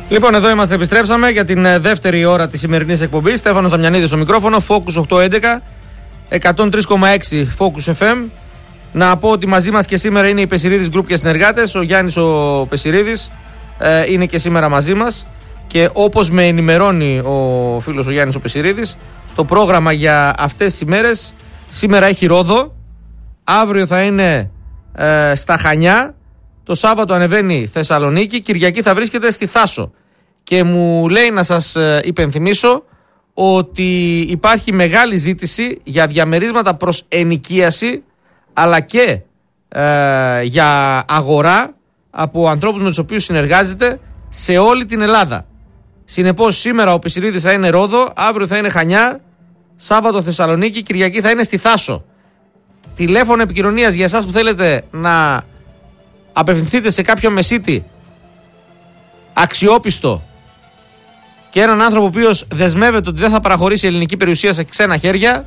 Λοιπόν, εδώ είμαστε, επιστρέψαμε για την δεύτερη ώρα της σημερινής εκπομπής. Στέφανος Δαμιανίδης στο μικρόφωνο, Focus 811, 103,6 Focus FM. Να πω ότι μαζί μας και σήμερα είναι η Πεσιρίδης Group και συνεργάτες. Ο Γιάννης ο Πεσιρίδης είναι και σήμερα μαζί μας. Και όπως με ενημερώνει ο φίλος ο Γιάννης ο Πεσιρίδης, το πρόγραμμα για αυτές τις ημέρες σήμερα έχει Ρόδο, αύριο θα είναι στα Χανιά, το Σάββατο ανεβαίνει Θεσσαλονίκη, Κυριακή θα βρίσκεται στη Θάσο. Και μου λέει να σας υπενθυμίσω ότι υπάρχει μεγάλη ζήτηση για διαμερίσματα προς ενοικίαση, αλλά και για αγορά από ανθρώπους με τους οποίους συνεργάζεται σε όλη την Ελλάδα. Συνεπώς σήμερα ο Πεσιρίδης θα είναι Ρόδο, αύριο θα είναι Χανιά, Σάββατο Θεσσαλονίκη, Κυριακή θα είναι στη Θάσο. Τηλέφωνο επικοινωνίας για εσάς που θέλετε να απευθυνθείτε σε κάποιον μεσίτη αξιόπιστο και έναν άνθρωπο ο οποίος δεσμεύεται ότι δεν θα παραχωρήσει ελληνική περιουσία σε ξένα χέρια,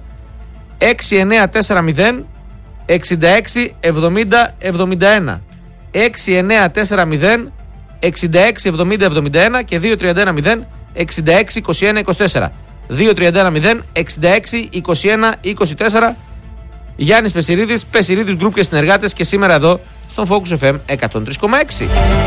6940 66 70 71 6940 66 70 71 και 2310 66 21 24 2310 66 21 24. Γιάννης Πεσιρίδης, Πεσιρίδης Group και συνεργάτες, και σήμερα εδώ στον Focus FM 103,6.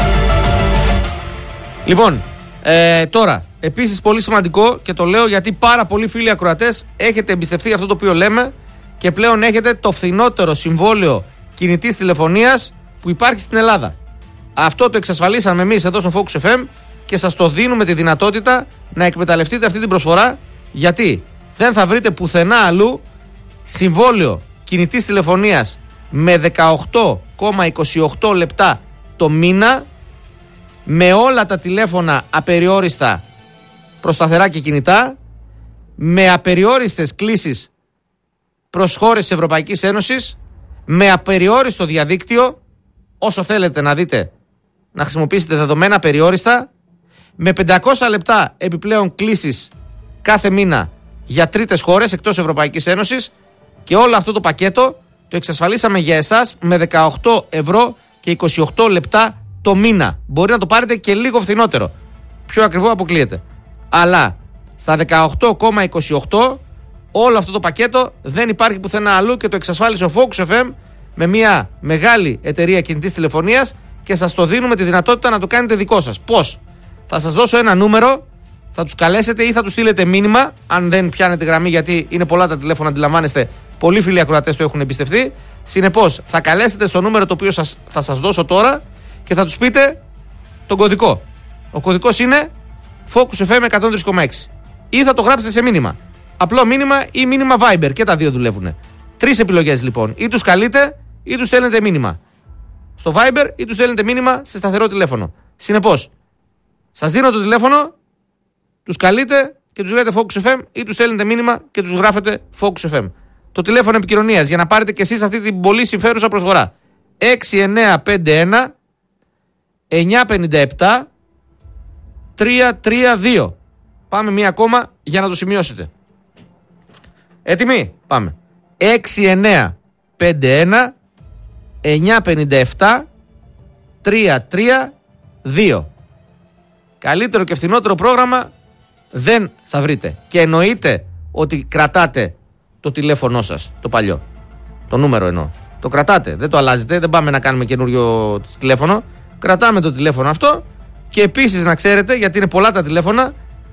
Λοιπόν, τώρα, επίσης πολύ σημαντικό, και το λέω γιατί πάρα πολλοί φίλοι ακροατές έχετε εμπιστευτεί αυτό το οποίο λέμε και πλέον έχετε το φθηνότερο συμβόλαιο κινητής τηλεφωνίας που υπάρχει στην Ελλάδα. Αυτό το εξασφαλίσαμε εμείς εδώ στον Focus FM και σας το δίνουμε τη δυνατότητα να εκμεταλλευτείτε αυτή την προσφορά, γιατί δεν θα βρείτε πουθενά αλλού συμβόλαιο κινητής τηλεφωνίας με 18,28 λεπτά το μήνα, με όλα τα τηλέφωνα απεριόριστα προς σταθερά και κινητά, με απεριόριστες κλήσεις προς χώρες της Ευρωπαϊκής Ένωσης, με απεριόριστο διαδίκτυο, όσο θέλετε να δείτε, να χρησιμοποιήσετε δεδομένα απεριόριστα, με 500 λεπτά επιπλέον κλήσεις κάθε μήνα για τρίτες χώρες εκτός Ευρωπαϊκής Ένωσης, και όλο αυτό το πακέτο το εξασφαλίσαμε για εσάς με 18 ευρώ και 28 λεπτά το μήνα. Μπορεί να το πάρετε και λίγο φθηνότερο. Πιο ακριβό αποκλείεται. Αλλά στα 18,28 όλο αυτό το πακέτο δεν υπάρχει πουθενά αλλού και το εξασφάλισε ο Focus FM με μια μεγάλη εταιρεία κινητής τηλεφωνίας και σας το δίνουμε τη δυνατότητα να το κάνετε δικό σας. Πώς? Θα σας δώσω ένα νούμερο, θα τους καλέσετε ή θα τους στείλετε μήνυμα, αν δεν πιάνετε γραμμή, γιατί είναι πολλά τα τηλέφωνα, αντιλαμβάνεστε, πολλοί φίλοι ακροατές το έχουν εμπιστευτεί. Συνεπώς, θα καλέσετε στο νούμερο το οποίο θα σας δώσω τώρα και θα τους πείτε τον κωδικό. Ο κωδικός είναι Focus FM 103,6. Ή θα το γράψετε σε μήνυμα. Απλό μήνυμα ή μήνυμα Viber, και τα δύο δουλεύουν. 3 επιλογές λοιπόν. Ή τους καλείτε ή τους στέλνετε μήνυμα στο Viber ή τους στέλνετε μήνυμα σε σταθερό τηλέφωνο. Συνεπώς, σας δίνω το τηλέφωνο, τους καλείτε και τους λέτε Focus FM ή τους στέλνετε μήνυμα και τους γράφετε Focus FM. Το τηλέφωνο επικοινωνίας για να πάρετε και εσείς αυτή την πολύ συμφέρουσα προσφορά. 6951 957 332. Πάμε μία ακόμα για να το σημειώσετε. Έτοιμοι? Πάμε. 6951 957 332. Καλύτερο και φθηνότερο πρόγραμμα δεν θα βρείτε. Και εννοείται ότι κρατάτε το τηλέφωνό σας, το παλιό. Το νούμερο εννοώ. Το κρατάτε, δεν το αλλάζετε, δεν πάμε να κάνουμε καινούριο τηλέφωνο. Κρατάμε το τηλέφωνο αυτό και επίσης να ξέρετε, γιατί είναι πολλά τα τηλέφωνα,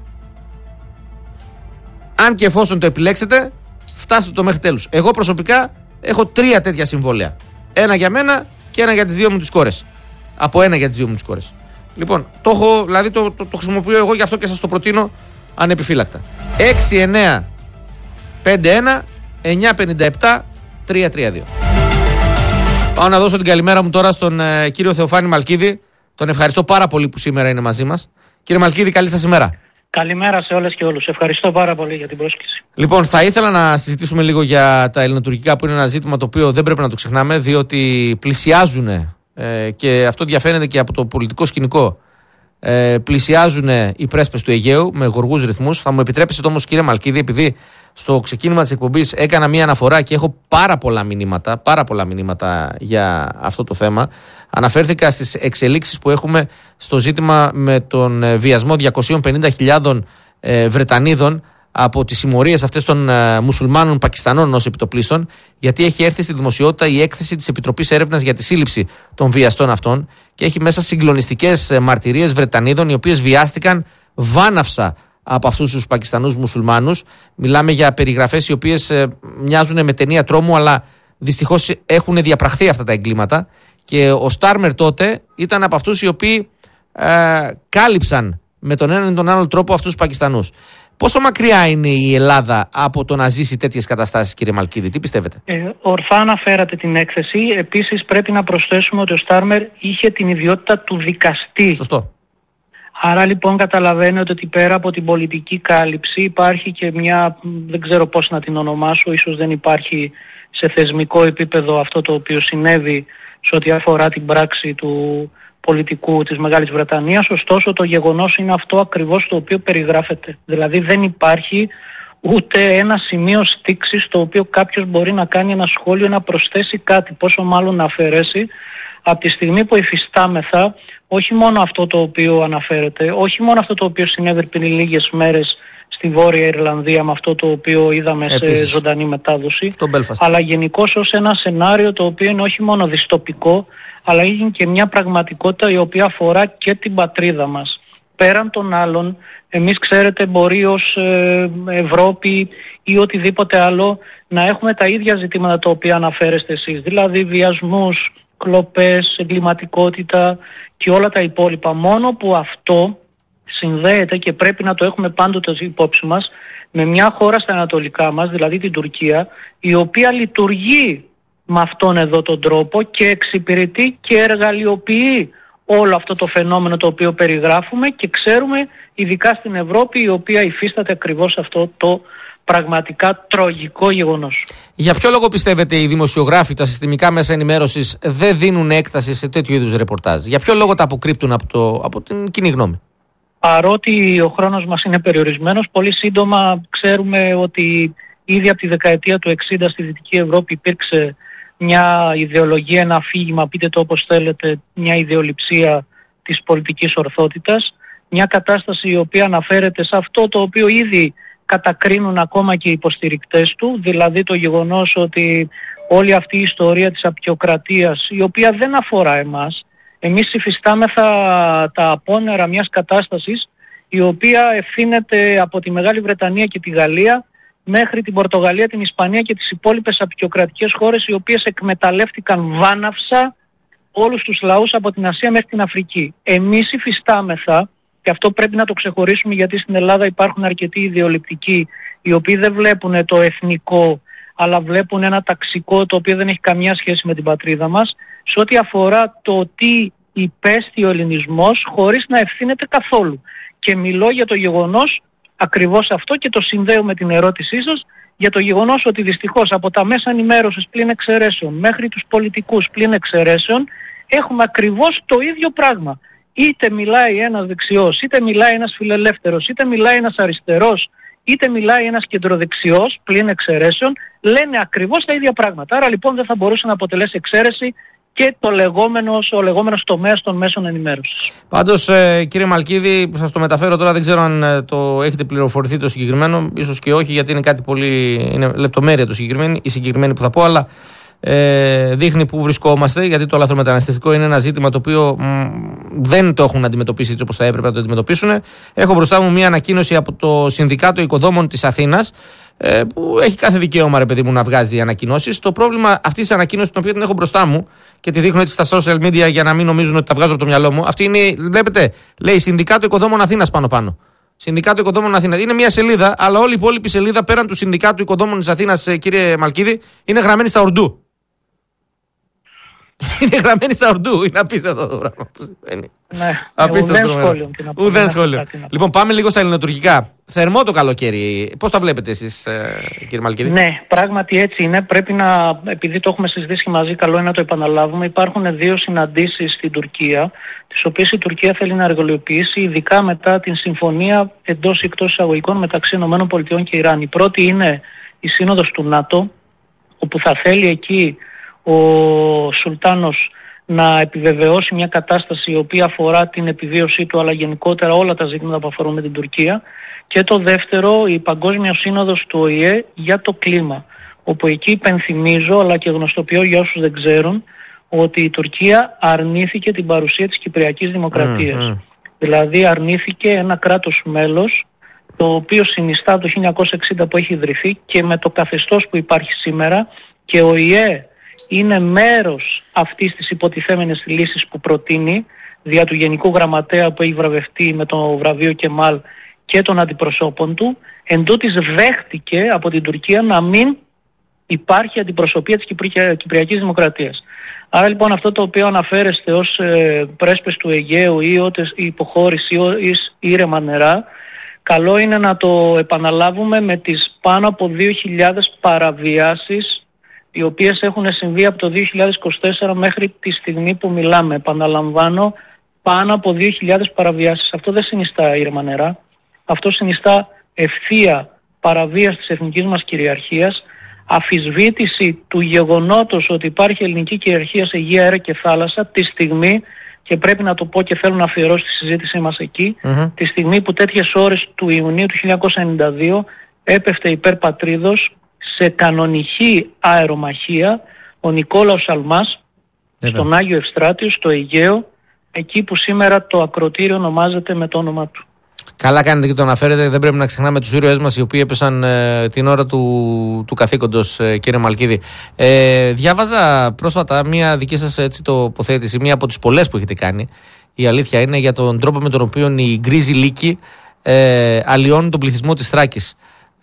αν και εφόσον το επιλέξετε, φτάστε το μέχρι τέλους. Εγώ προσωπικά έχω 3 τέτοια συμβόλαια. Ένα για μένα και ένα για τις 2 μου τις κόρες. Από ένα για τις 2 μου τις κόρες. Λοιπόν, το έχω, δηλαδή το χρησιμοποιώ εγώ, γι' αυτό και σας το προτείνω ανεπιφύλακτα. 6951 957 332. Πάω να δώσω την καλημέρα μου τώρα στον κύριο Θεοφάνη Μαλκίδη. Τον ευχαριστώ πάρα πολύ που σήμερα είναι μαζί μας. Κύριε Μαλκίδη, καλή σας ημέρα. Καλημέρα σε όλες και όλους. Ευχαριστώ πάρα πολύ για την πρόσκληση. Λοιπόν, θα ήθελα να συζητήσουμε λίγο για τα ελληνοτουρκικά, που είναι ένα ζήτημα το οποίο δεν πρέπει να το ξεχνάμε, διότι πλησιάζουν και αυτό διαφαίνεται και από το πολιτικό σκηνικό πλησιάζουν οι πρέσπες του Αιγαίου με γοργούς ρυθμούς. Θα μου επιτρέψετε όμως, κύριε Μαλκίδη, επειδή στο ξεκίνημα της εκπομπής έκανα μία αναφορά και έχω πάρα πολλά μηνύματα για αυτό το θέμα. Αναφέρθηκα στις εξελίξεις που έχουμε στο ζήτημα με τον βιασμό 250.000 Βρετανίδων από τις συμμορίες αυτές των μουσουλμάνων Πακιστανών ως επιτοπλίστων, γιατί έχει έρθει στη δημοσιότητα η έκθεση της Επιτροπής Έρευνας για τη σύλληψη των βιαστών αυτών και έχει μέσα συγκλονιστικές μαρτυρίες Βρετανίδων οι οποίες βιάστηκαν βάναυσα από αυτούς τους Πακιστανούς μουσουλμάνους. Μιλάμε για περιγραφές οι οποίες μοιάζουν με ταινία τρόμου, αλλά δυστυχώς έχουν διαπραχθεί αυτά τα εγκλήματα. Και ο Στάρμερ τότε ήταν από αυτούς οι οποίοι κάλυψαν με τον έναν ή τον άλλο τρόπο αυτούς τους Πακιστανούς. Πόσο μακριά είναι η Ελλάδα από το να ζήσει τέτοιες καταστάσεις, κύριε Μαλκίδη, τι πιστεύετε? Ορθά αναφέρατε την έκθεση. Επίσης πρέπει να προσθέσουμε ότι ο Στάρμερ είχε την ιδιότητα του δικαστή. Σωστό. Άρα λοιπόν καταλαβαίνετε ότι πέρα από την πολιτική κάλυψη υπάρχει και μια, δεν ξέρω πώς να την ονομάσω, ίσως δεν υπάρχει σε θεσμικό επίπεδο αυτό το οποίο συνέβη σε ό,τι αφορά την πράξη του πολιτικού της Μεγάλης Βρετανίας, ωστόσο το γεγονός είναι αυτό ακριβώς το οποίο περιγράφεται. Δηλαδή δεν υπάρχει ούτε ένα σημείο στίξης στο οποίο κάποιος μπορεί να κάνει ένα σχόλιο, να προσθέσει κάτι, πόσο μάλλον να αφαιρέσει από τη στιγμή που υφιστάμεθα όχι μόνο αυτό το οποίο αναφέρεται, όχι μόνο αυτό το οποίο συνέβη πριν λίγες μέρες στη Βόρεια Ιρλανδία με αυτό το οποίο είδαμε σε ζωντανή μετάδοση, αλλά γενικώς ως ένα σενάριο το οποίο είναι όχι μόνο δυστοπικό, αλλά είναι και μια πραγματικότητα η οποία αφορά και την πατρίδα μας. Πέραν των άλλων, εμείς ξέρετε μπορεί ως Ευρώπη ή οτιδήποτε άλλο να έχουμε τα ίδια ζητήματα τα οποία αναφέρεστε εσείς, δηλαδή βιασμούς, κλοπές, εγκληματικότητα και όλα τα υπόλοιπα, μόνο που αυτό συνδέεται και πρέπει να το έχουμε πάντοτε υπόψη μας με μια χώρα στα ανατολικά μας, δηλαδή την Τουρκία, η οποία λειτουργεί με αυτόν εδώ τον τρόπο και εξυπηρετεί και εργαλειοποιεί όλο αυτό το φαινόμενο το οποίο περιγράφουμε και ξέρουμε ειδικά στην Ευρώπη η οποία υφίσταται ακριβώς αυτό το πραγματικά τραγικό γεγονός. Για ποιο λόγο πιστεύετε οι δημοσιογράφοι, τα συστημικά μέσα ενημέρωσης δεν δίνουν έκταση σε τέτοιου είδους ρεπορτάζ? Για ποιο λόγο τα αποκρύπτουν από την κοινή γνώμη? Παρότι ο χρόνος μας είναι περιορισμένος, πολύ σύντομα ξέρουμε ότι ήδη από τη δεκαετία του 60 στη Δυτική Ευρώπη υπήρξε μια ιδεολογία, ένα αφήγημα, πείτε το όπως θέλετε, μια ιδεολειψία της πολιτικής ορθότητας, μια κατάσταση η οποία αναφέρεται σε αυτό το οποίο ήδη κατακρίνουν ακόμα και οι υποστηρικτές του, δηλαδή το γεγονός ότι όλη αυτή η ιστορία της απεικιοκρατίας, η οποία δεν αφορά εμάς, εμείς υφιστάμεθα τα απόνερα μιας κατάστασης η οποία ευθύνεται από τη Μεγάλη Βρετανία και τη Γαλλία μέχρι την Πορτογαλία, την Ισπανία και τις υπόλοιπες απεικιοκρατικές χώρες οι οποίες εκμεταλλεύτηκαν βάναυσα όλους τους λαούς από την Ασία μέχρι την Αφρική. Εμείς υφιστάμεθα, και αυτό πρέπει να το ξεχωρίσουμε γιατί στην Ελλάδα υπάρχουν αρκετοί ιδεολειπτικοί οι οποίοι δεν βλέπουν το εθνικό αλλά βλέπουν ένα ταξικό το οποίο δεν έχει καμία σχέση με την πατρίδα μας σε ό,τι αφορά το τι υπέστη ο ελληνισμός χωρίς να ευθύνεται καθόλου. Και μιλώ για το γεγονός ακριβώς αυτό και το συνδέω με την ερώτησή σας για το γεγονός ότι δυστυχώς από τα μέσα ενημέρωσης πλην εξαιρέσεων μέχρι τους πολιτικούς πλην εξαιρέσεων έχουμε ακριβώς το ίδιο πράγμα. Είτε μιλάει ένας δεξιός, είτε μιλάει ένας φιλελεύθερος, είτε μιλάει ένας αριστερός, είτε μιλάει ένας κεντροδεξιός πλην εξαιρέσεων, λένε ακριβώς τα ίδια πράγματα. Άρα λοιπόν δεν θα μπορούσε να αποτελέσει εξαίρεση και ο λεγόμενος τομέας των μέσων ενημέρωσης. Πάντως, κύριε Μαλκίδη, σας το μεταφέρω τώρα, δεν ξέρω αν το έχετε πληροφορηθεί το συγκεκριμένο, ίσως και όχι, γιατί είναι κάτι πολύ, είναι λεπτομέρεια το συγκεκριμένο, η συγκεκριμένη που θα πω, αλλά δείχνει που βρισκόμαστε, γιατί το λαθρομεταναστευτικό είναι ένα ζήτημα το οποίο δεν το έχουν αντιμετωπίσει έτσι όπως θα έπρεπε να το αντιμετωπίσουν. Έχω μπροστά μου μια ανακοίνωση από το Συνδικάτο Οικοδόμων της Αθήνας, που έχει κάθε δικαίωμα, ρε παιδί μου, να βγάζει ανακοινώσεις. Το πρόβλημα αυτής της ανακοίνωσης, την οποία την έχω μπροστά μου και τη δείχνω έτσι στα social media για να μην νομίζουν ότι τα βγάζω από το μυαλό μου, αυτή είναι, βλέπετε, λέει Συνδικάτο Οικοδόμων Αθήνας πάνω. Συνδικάτο Οικοδόμων Αθήνας. Είναι μια σελίδα, αλλά όλη η υπόλοιπη σελίδα πέραν του Συνδικάτου Οικοδόμων της Αθήνας, κύριε Μαλκίδη, είναι γραμμένη στα Ουρντού. Είναι γραμμένη στα ορντού. Είναι απίστευτο το πράγμα που συμβαίνει. Ναι, ουδέν σχόλιο. Λοιπόν, πάμε λίγο στα ελληνοτουρκικά. Θερμό το καλοκαίρι. Πώς τα βλέπετε εσείς, κύριε Μαλκίδη? Ναι, πράγματι έτσι είναι. Πρέπει να, επειδή το έχουμε συζητήσει μαζί, καλό είναι να το επαναλάβουμε. Υπάρχουν δύο συναντήσεις στην Τουρκία, τις οποίες η Τουρκία θέλει να εργαλειοποιήσει, ειδικά μετά την συμφωνία εντός ή εκτός εισαγωγικών μεταξύ ΗΠΑ και Ιράν. Η πρώτη είναι η Σύνοδος του ΝΑΤΟ, όπου θα θέλει εκεί ο Σουλτάνος να επιβεβαιώσει μια κατάσταση η οποία αφορά την επιβίωσή του, αλλά γενικότερα όλα τα ζητήματα που αφορούν με την Τουρκία. Και το δεύτερο, η Παγκόσμια Σύνοδος του ΟΗΕ για το κλίμα, όπου εκεί υπενθυμίζω, αλλά και γνωστοποιώ για όσους δεν ξέρουν, ότι η Τουρκία αρνήθηκε την παρουσία της Κυπριακής Δημοκρατίας. Δηλαδή αρνήθηκε ένα κράτος μέλος, το οποίο συνιστά το 1960 που έχει ιδρυθεί και με το καθεστώς που υπάρχει σήμερα, και ο ΟΗΕ είναι μέρος αυτής της υποτιθέμενης λύσης που προτείνει δια του Γενικού Γραμματέα που έχει βραβευτεί με το βραβείο Κεμάλ και των αντιπροσώπων του. Εν τούτης δέχτηκε από την Τουρκία να μην υπάρχει αντιπροσωπεία της Κυπριακής Δημοκρατίας. Άρα λοιπόν αυτό το οποίο αναφέρεστε ως πρέσπες του Αιγαίου ή ως υποχώρηση ή ήρεμα νερά, καλό είναι να το επαναλάβουμε με τις πάνω από 2.000 παραβιάσεις οι οποίες έχουν συμβεί από το 2024 μέχρι τη στιγμή που μιλάμε. Επαναλαμβάνω, πάνω από 2.000 παραβιάσεις. Αυτό δεν συνιστά ήρεμα νερά. Αυτό συνιστά ευθεία παραβίαση της εθνικής μας κυριαρχίας, αφισβήτηση του γεγονότος ότι υπάρχει ελληνική κυριαρχία σε γη, αέρα και θάλασσα, τη στιγμή, και πρέπει να το πω και θέλω να αφιερώσω τη συζήτησή μας εκεί, τη στιγμή που τέτοιες ώρες του Ιουνίου του 1992 έπεφτε υπέρ πατρίδος σε κανονική αερομαχία ο Νικόλαος Αλμάς στον Άγιο Ευστράτιο, στο Αιγαίο, εκεί που σήμερα το ακροτήριο ονομάζεται με το όνομα του. Καλά κάνετε και το αναφέρετε. Δεν πρέπει να ξεχνάμε τους ήρωές μας οι οποίοι έπεσαν την ώρα του καθήκοντος, κύριε Μαλκίδη. Διάβαζα πρόσφατα μία δική σας τοποθέτηση, μία από τις πολλές που έχετε κάνει. Η αλήθεια είναι για τον τρόπο με τον οποίο η γκρίζη λύκη αλλοιώνει τον πληθυσμό της Θράκης.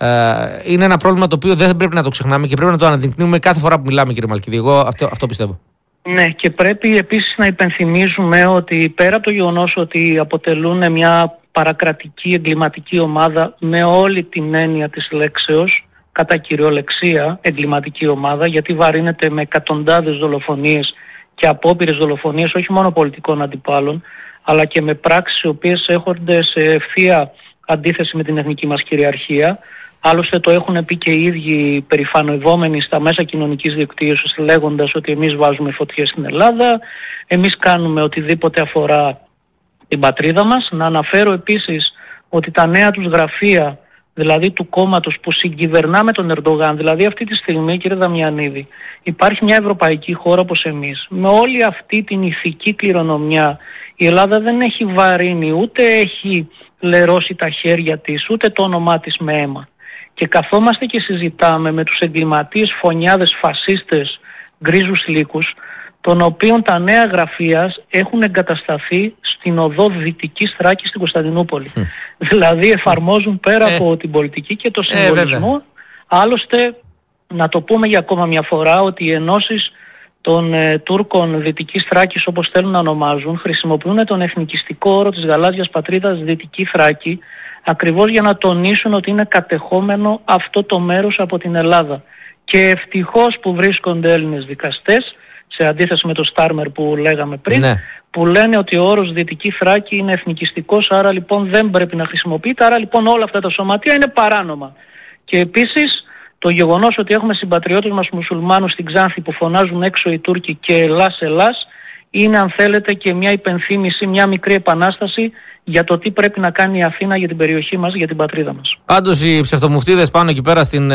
Είναι ένα πρόβλημα το οποίο δεν πρέπει να το ξεχνάμε και πρέπει να το αναδεικνύουμε κάθε φορά που μιλάμε, κύριε Μαλκίδη. Εγώ αυτό πιστεύω. Ναι, και πρέπει επίσης να υπενθυμίζουμε ότι πέρα από το γεγονός ότι αποτελούν μια παρακρατική εγκληματική ομάδα με όλη την έννοια της λέξεως, κατά κυριολεξία εγκληματική ομάδα, γιατί βαρύνεται με εκατοντάδες δολοφονίες και απόπειρες δολοφονίες όχι μόνο πολιτικών αντιπάλων, αλλά και με πράξεις οι οποίες έχονται σε ευθεία αντίθεση με την εθνική μας κυριαρχία. Άλλωστε το έχουν πει και οι ίδιοι περηφανοευόμενοι στα μέσα κοινωνικής δικτύωσης, λέγοντας ότι εμείς βάζουμε φωτιές στην Ελλάδα, εμείς κάνουμε οτιδήποτε αφορά την πατρίδα μας. Να αναφέρω επίσης ότι τα νέα τους γραφεία, δηλαδή του κόμματος που συγκυβερνά με τον Ερντογάν, δηλαδή αυτή τη στιγμή, κύριε Δαμιανίδη, υπάρχει μια ευρωπαϊκή χώρα όπως εμείς. Με όλη αυτή την ηθική κληρονομιά, η Ελλάδα δεν έχει βαρύνει, ούτε έχει λερώσει τα χέρια της, ούτε το όνομά της με αίμα. Και καθόμαστε και συζητάμε με τους εγκληματίες, φωνιάδες, φασίστες, γκρίζους λύκους, των οποίων τα νέα γραφεία έχουν εγκατασταθεί στην οδό Δυτικής Θράκης στην Κωνσταντινούπολη. Δηλαδή εφαρμόζουν πέρα από την πολιτική και το συμβολισμό. Άλλωστε, να το πούμε για ακόμα μια φορά, ότι οι ενώσεις των Τούρκων Δυτικής Θράκης, όπως θέλουν να ονομάζουν, χρησιμοποιούν τον εθνικιστικό όρο της γαλάζιας πατρίδας Δυτική Θράκη, ακριβώς για να τονίσουν ότι είναι κατεχόμενο αυτό το μέρος από την Ελλάδα. Και ευτυχώς που βρίσκονται Έλληνες δικαστές, σε αντίθεση με το Στάρμερ που λέγαμε πριν, που λένε ότι ο όρος Δυτική Θράκη είναι εθνικιστικός, άρα λοιπόν δεν πρέπει να χρησιμοποιείται, άρα λοιπόν όλα αυτά τα σωματεία είναι παράνομα. Και επίσης το γεγονός ότι έχουμε συμπατριώτες μας μουσουλμάνους στην Ξάνθη που φωνάζουν έξω οι Τούρκοι και Ελλάς, Ελλάς, είναι αν θέλετε και μια υπενθύμηση, μια μικρή επανάσταση για το τι πρέπει να κάνει η Αθήνα για την περιοχή μας, για την πατρίδα μας. Πάντως οι ψευτομουφτίδες πάνω εκεί πέρα στην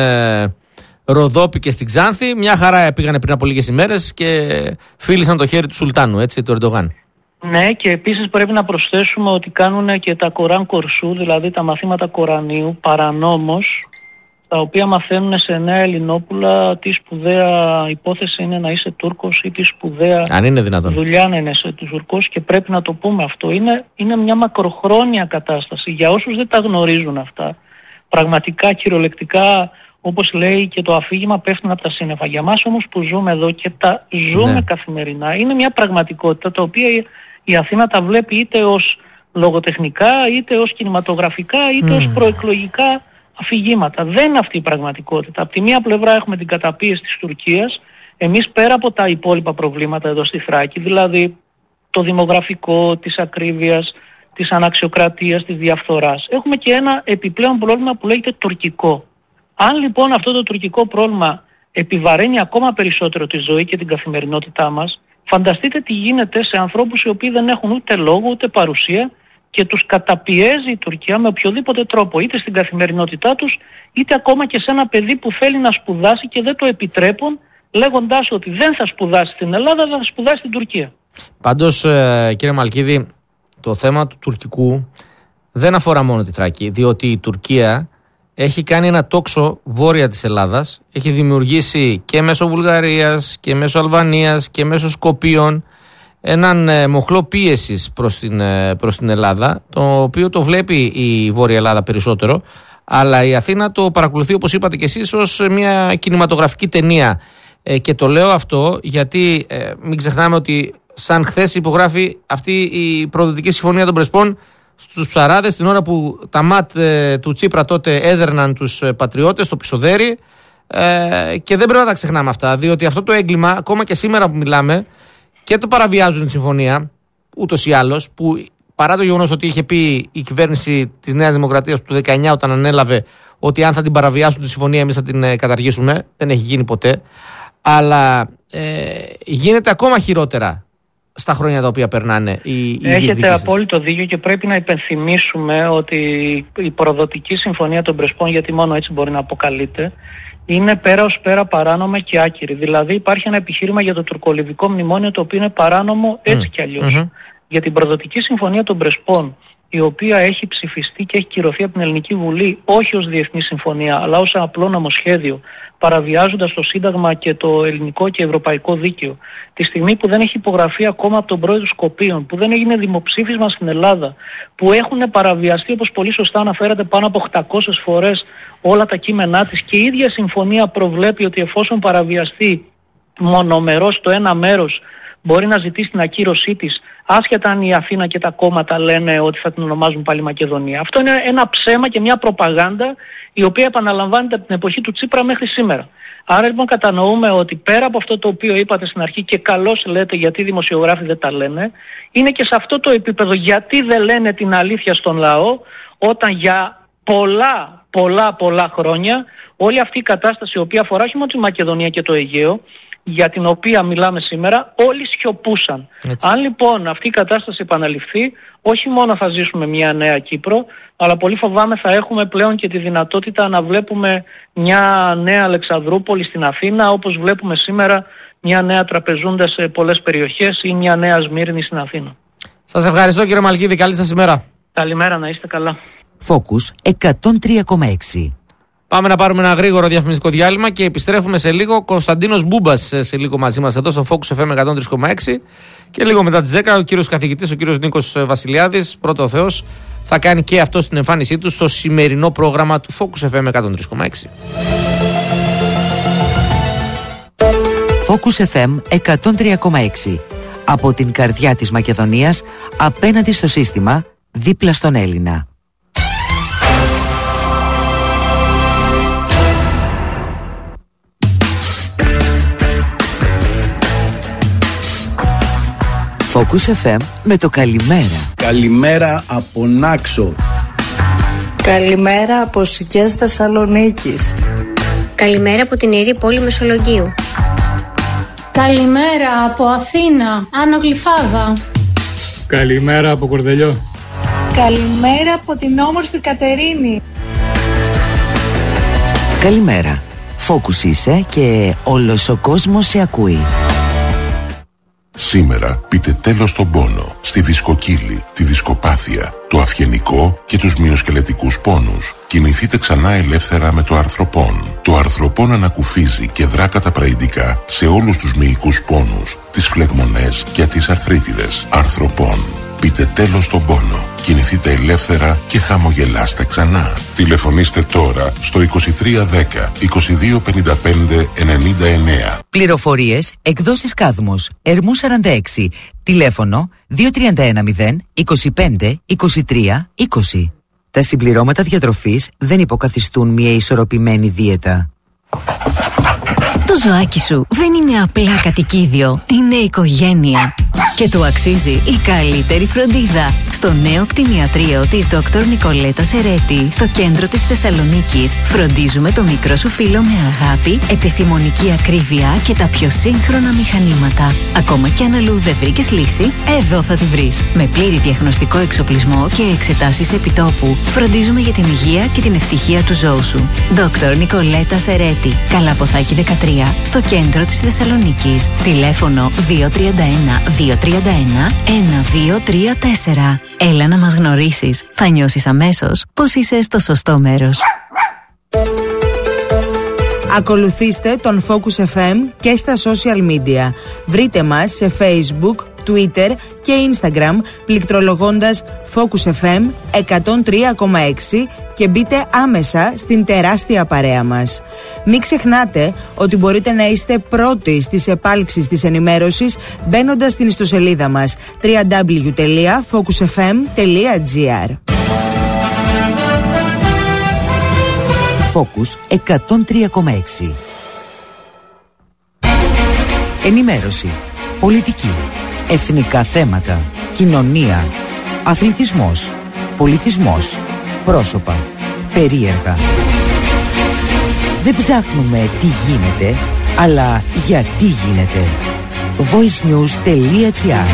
Ροδόπη και στην Ξάνθη μια χαρά πήγανε πριν από λίγες ημέρες και φίλησαν το χέρι του Σουλτάνου, έτσι, του Ερντογάν. Ναι, και επίσης πρέπει να προσθέσουμε ότι κάνουν και τα Κοράν Κορσού, δηλαδή τα μαθήματα Κορανίου, παρανόμως, τα οποία μαθαίνουν σε νέα Ελληνόπουλα τι σπουδαία υπόθεση είναι να είσαι Τούρκος ή τι σπουδαία δουλειά να είσαι Τουρκός, και πρέπει να το πούμε αυτό. Είναι μια μακροχρόνια κατάσταση. Για όσους δεν τα γνωρίζουν αυτά, πραγματικά κυριολεκτικά όπως λέει και το αφήγημα, πέφτουν από τα σύννεφα. Για μας όμως που ζούμε εδώ και τα ζούμε καθημερινά, είναι μια πραγματικότητα τα οποία η Αθήνα τα βλέπει είτε ως λογοτεχνικά, είτε ως κινηματογραφικά, είτε ως προεκλογικά αφηγήματα. Δεν είναι αυτή η πραγματικότητα. Από τη μία πλευρά έχουμε την καταπίεση της Τουρκίας, εμείς πέρα από τα υπόλοιπα προβλήματα εδώ στη Θράκη, δηλαδή το δημογραφικό, της ακρίβειας, της αναξιοκρατίας, της διαφθοράς, έχουμε και ένα επιπλέον πρόβλημα που λέγεται τουρκικό. Αν λοιπόν αυτό το τουρκικό πρόβλημα επιβαραίνει ακόμα περισσότερο τη ζωή και την καθημερινότητά μας, φανταστείτε τι γίνεται σε ανθρώπους οι οποίοι δεν έχουν ούτε λόγο ούτε παρουσία και τους καταπιέζει η Τουρκία με οποιοδήποτε τρόπο, είτε στην καθημερινότητά τους, είτε ακόμα και σε ένα παιδί που θέλει να σπουδάσει και δεν το επιτρέπουν, λέγοντάς ότι δεν θα σπουδάσει στην Ελλάδα, θα σπουδάσει στην Τουρκία. Πάντως, κύριε Μαλκίδη, το θέμα του τουρκικού δεν αφορά μόνο τη Θράκη, διότι η Τουρκία έχει κάνει ένα τόξο βόρεια της Ελλάδας, έχει δημιουργήσει και μέσω Βουλγαρίας και μέσω Αλβανίας και μέσω Σκοπίων έναν μοχλό πίεσης προς την Ελλάδα, το οποίο το βλέπει η Βόρεια Ελλάδα περισσότερο, αλλά η Αθήνα το παρακολουθεί, όπως είπατε και εσείς, ως μια κινηματογραφική ταινία. Και το λέω αυτό γιατί μην ξεχνάμε ότι σαν χθες υπογράφει αυτή η προδοτική συμφωνία των Πρεσπών στους ψαράδες, την ώρα που τα ΜΑΤ του Τσίπρα τότε έδερναν τους πατριώτες στο Πισοδέρι, και δεν πρέπει να τα ξεχνάμε αυτά, διότι αυτό το έγκλημα ακόμα και σήμερα που μιλάμε και το παραβιάζουν τη συμφωνία ούτως ή άλλως, που παρά το γεγονός ότι είχε πει η κυβέρνηση της Νέας Δημοκρατίας του 19 όταν ανέλαβε ότι αν θα την παραβιάσουν τη συμφωνία εμείς θα την καταργήσουμε, δεν έχει γίνει ποτέ, αλλά γίνεται ακόμα χειρότερα στα χρόνια τα οποία περνάνε οι Έχετε απόλυτο δίκιο και πρέπει να υπενθυμίσουμε ότι η προδοτική συμφωνία των Πρεσπών, γιατί μόνο έτσι μπορεί να αποκαλείται, είναι πέρα ως πέρα παράνομη και άκυρη. Δηλαδή υπάρχει ένα επιχείρημα για το τουρκολιβικό μνημόνιο το οποίο είναι παράνομο έτσι κι αλλιώς. Για την προδοτική συμφωνία των Πρεσπών, η οποία έχει ψηφιστεί και έχει κυρωθεί από την Ελληνική Βουλή όχι ως διεθνή συμφωνία αλλά ως απλό νομοσχέδιο, παραβιάζοντας το Σύνταγμα και το ελληνικό και ευρωπαϊκό δίκαιο, τη στιγμή που δεν έχει υπογραφεί ακόμα από τον πρόεδρο Σκοπίων, που δεν έγινε δημοψήφισμα στην Ελλάδα, που έχουν παραβιαστεί, όπως πολύ σωστά αναφέρατε, πάνω από 800 φορές όλα τα κείμενά της, και η ίδια συμφωνία προβλέπει ότι εφόσον παραβιαστεί μονομερώς το ένα μέρος μπορεί να ζητήσει την ακύρωσή της, άσχετα αν η Αθήνα και τα κόμματα λένε ότι θα την ονομάζουν πάλι Μακεδονία. Αυτό είναι ένα ψέμα και μια προπαγάνδα η οποία επαναλαμβάνεται από την εποχή του Τσίπρα μέχρι σήμερα. Άρα λοιπόν κατανοούμε ότι πέρα από αυτό το οποίο είπατε στην αρχή, και καλώς λέτε γιατί οι δημοσιογράφοι δεν τα λένε, είναι και σε αυτό το επίπεδο γιατί δεν λένε την αλήθεια στον λαό, όταν για πολλά χρόνια όλη αυτή η κατάσταση η οποία αφορά όχι μόνο τη Μακεδονία και το Αιγαίο, για την οποία μιλάμε σήμερα, όλοι σιωπούσαν. Έτσι. Αν λοιπόν αυτή η κατάσταση επαναληφθεί, όχι μόνο θα ζήσουμε μια νέα Κύπρο, αλλά πολύ φοβάμαι θα έχουμε πλέον και τη δυνατότητα να βλέπουμε μια νέα Αλεξανδρούπολη στην Αθήνα, όπως βλέπουμε σήμερα μια νέα Τραπεζούντα σε πολλές περιοχές ή μια νέα Σμύρνη στην Αθήνα. Σας ευχαριστώ κύριε Μαλκίδη, καλή σας ημέρα. Καλημέρα, να είστε καλά. Focus 103,6. Πάμε να πάρουμε ένα γρήγορο διαφημιστικό διάλειμμα και επιστρέφουμε σε λίγο. Κωνσταντίνος Μπούμπας σε λίγο μαζί μας εδώ στο Focus FM 103,6 και λίγο μετά τις 10 ο κύριος καθηγητής, ο κύριος Νίκος Βασιλιάδης, πρώτο ο Θεός, θα κάνει και αυτό στην εμφάνισή του στο σημερινό πρόγραμμα του Focus FM 103,6. Focus FM 103,6. Από την καρδιά της Μακεδονίας, απέναντι στο σύστημα, δίπλα στον Έλληνα. Focus FM με το καλημέρα. Καλημέρα από Νάξο. Καλημέρα από Σικές Θεσσαλονίκης. Καλημέρα από την Ιερή Πόλη Μεσολογγίου. Καλημέρα από Αθήνα, Άνω Γλυφάδα. Καλημέρα από Κορδελιό. Καλημέρα από την όμορφη Κατερίνη. Καλημέρα. Focus είσαι και όλος ο κόσμος σε ακούει. Σήμερα πείτε τέλος στον πόνο, στη δισκοκύλη, τη δισκοπάθεια, το αυγενικό και τους μυοσκελετικούς πόνους. Κινηθείτε ξανά ελεύθερα με το αρθροπόν. Το αρθροπόν ανακουφίζει και δρά καταπραϊντικά σε όλους τους μυϊκούς πόνους, τις φλεγμονές και τις αρθρίτιδες. Αρθροπόν. Πείτε τέλος στον πόνο. Κινηθείτε ελεύθερα και χαμογελάστε ξανά. Τηλεφωνήστε τώρα στο 2310 2255 99. Πληροφορίες, εκδόσεις Κάδμος, Ερμού 46, τηλέφωνο 2310 25 23 20. Τα συμπληρώματα διατροφής δεν υποκαθιστούν μια ισορροπημένη δίαιτα. Το ζωάκι σου δεν είναι απλά κατοικίδιο, είναι οικογένεια. Και του αξίζει η καλύτερη φροντίδα. Στο νέο κτηνιατρίο της Δόκτωρ Νικολέτα Σερέτη, στο κέντρο της Θεσσαλονίκης, φροντίζουμε το μικρό σου φίλο με αγάπη, επιστημονική ακρίβεια και τα πιο σύγχρονα μηχανήματα. Ακόμα κι αν αλλού δεν βρήκες λύση, εδώ θα τη βρεις. Με πλήρη διαγνωστικό εξοπλισμό και εξετάσεις επιτόπου, φροντίζουμε για την υγεία και την ευτυχία του ζώου σου. Δόκτωρ Νικολέτα Σερέτη, Καλαποθάκη 13, στο κέντρο της Θεσσαλονίκης. Τηλέφωνο 231 231 1234. Έλα να μας γνωρίσεις. Θα νιώσεις αμέσως πως είσαι στο σωστό μέρος. Ακολουθήστε τον Focus FM και στα social media. Βρείτε μας σε Facebook, Twitter και Instagram πληκτρολογώντας Focus FM 103,6 και μπείτε άμεσα στην τεράστια παρέα μας. Μην ξεχνάτε ότι μπορείτε να είστε πρώτοι στις επάλξεις της ενημέρωσης μπαίνοντας στην ιστοσελίδα μας www.focusfm.gr. Focus 103,6. Ενημέρωση, πολιτική, εθνικά θέματα, κοινωνία, αθλητισμός, πολιτισμός, πρόσωπα, περίεργα. Δεν ψάχνουμε τι γίνεται, αλλά γιατί γίνεται. voicenews.gr.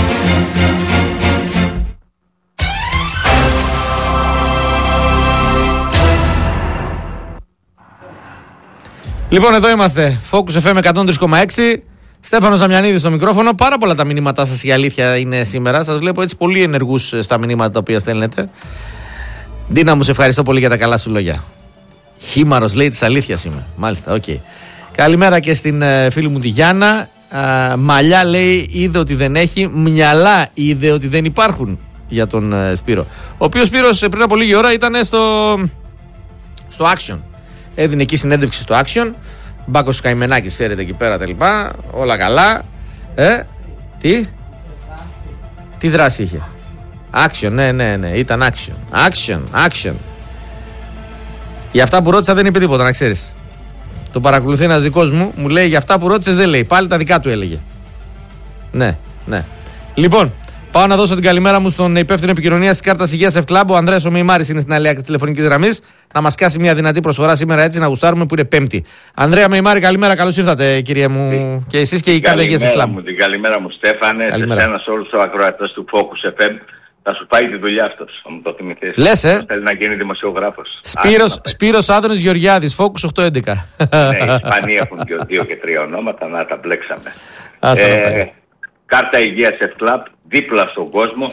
Λοιπόν, εδώ είμαστε. Focus FM 103,6. Στέφανος Δαμιανίδης στο μικρόφωνο. Πάρα πολλά τα μηνύματά σας, η αλήθεια είναι σήμερα. Σας βλέπω έτσι πολύ ενεργούς στα μηνύματα τα οποία στέλνετε. Ντίνα μου, σε ευχαριστώ πολύ για τα καλά σου λόγια. Χήμαρος, λέει, της αλήθειας είμαι. Μάλιστα, οκ. Καλημέρα και στην φίλη μου τη Γιάννα. Μαλλιά, λέει, είδε ότι δεν έχει. Μυαλά είδε ότι δεν υπάρχουν, για τον Σπύρο. Ο οποίος Σπύρος πριν από λίγη ώρα ήταν στο Action. Έδινε εκεί συνέντευξη στο Action. Μπάκος Καημενάκης, ξέρετε, εκεί πέρα τα λοιπά. Όλα καλά. Τι δράση είχε? Action, ναι, ήταν Action. Για αυτά που ρώτησα δεν είπε τίποτα, να ξέρεις. Το παρακολουθεί ένας δικός μου, μου λέει για αυτά που ρώτησες δεν λέει. Πάλι τα δικά του έλεγε. Ναι. Λοιπόν, πάω να δώσω την καλημέρα μου στον υπεύθυνο επικοινωνίας της Κάρτας Υγείας F-Club. Ο Ανδρέας ο Μεϊμάρης είναι στην άλλη άκρη της τηλεφωνικής γραμμής. Να μας κάσει μια δυνατή προσφορά σήμερα, έτσι να γουστάρουμε, που είναι Πέμπτη. Ανδρέα Μεϊμάρη, καλημέρα, καλώς ήρθατε, κύριε μου. Και εσείς και η Κάρτα Υγείας F-Club. Την καλημέρα μου, Στέφανε. Σε όλους τους ακροατές του Focus FM. Θα σου πάει τη δουλειά αυτός, θα μου το θυμηθείς. Λες, Θέλει να γίνει δημοσιογράφος. Σπύρος Άδωνης Γεωργιάδης, Focus 811. Ναι, οι Ισπανοί έχουν και 2 και 3 ονόματα, να τα μπλέξαμε. Κάρτα Υγείας F-Club, δίπλα στον κόσμο.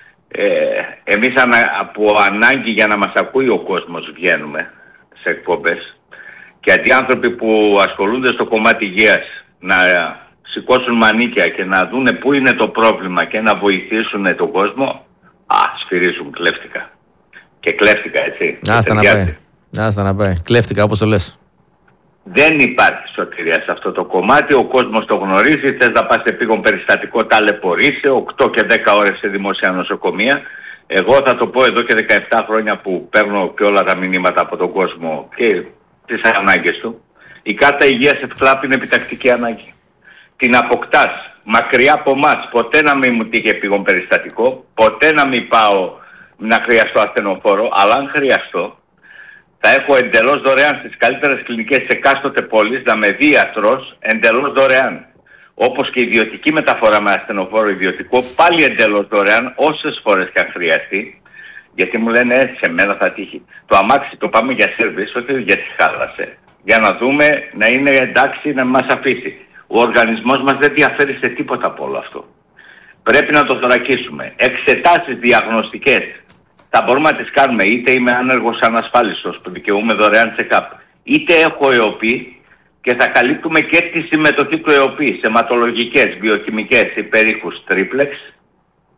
Εμείς από ανάγκη για να μας ακούει ο κόσμος βγαίνουμε σε εκπομπές. Και αντί άνθρωποι που ασχολούνται στο κομμάτι υγείας να σηκώσουν μανίκια και να δούνε πού είναι το πρόβλημα και να βοηθήσουν τον κόσμο, σφυρίζουν κλέφτηκα. Και κλέφτηκα, έτσι. Άστα να πάει. Κλέφτηκα, όπως το λες. Δεν υπάρχει σωτηρία σε αυτό το κομμάτι. Ο κόσμος το γνωρίζει. Θες να πας σε επίγον περιστατικό, ταλαιπωρείσαι 8 και 10 ώρες σε δημόσια νοσοκομεία. Εγώ θα το πω εδώ και 17 χρόνια που παίρνω και όλα τα μηνύματα από τον κόσμο και τις ανάγκες του. Η Κάρτα Υγείας F-Club είναι επιτακτική ανάγκη. Την αποκτάς μακριά από εμάς. Ποτέ να μην μου τύχει επίγον περιστατικό, ποτέ να μην πάω να χρειαστώ ασθενοφόρο, αλλά αν χρειαστώ θα έχω εντελώς δωρεάν στις καλύτερες κλινικές της εκάστοτε πόλης να με δει ιατρός εντελώς δωρεάν. Όπως και ιδιωτική μεταφορά με ασθενοφόρο ιδιωτικό, πάλι εντελώς δωρεάν, όσες φορές και αν χρειαστεί. Γιατί μου λένε σε μένα θα τύχει. Το αμάξι το πάμε για σέρβις, όχι γιατί χάλασε. Για να δούμε να είναι εντάξει να μας αφήσει. Ο οργανισμός μας δεν διαφέρει σε τίποτα από όλο αυτό. Πρέπει να το θωρακίσουμε. Εξετάσεις διαγνωστικές θα μπορούμε να τις κάνουμε, είτε είμαι άνεργος ανασφάλιστος που δικαιούμαι δωρεάν check-up, είτε έχω ΕΟΠΗ και θα καλύπτουμε και τη συμμετοχή του ΕΟΠΗ σε αιματολογικές, βιοχημικές, υπερήχους, τρίπλεξ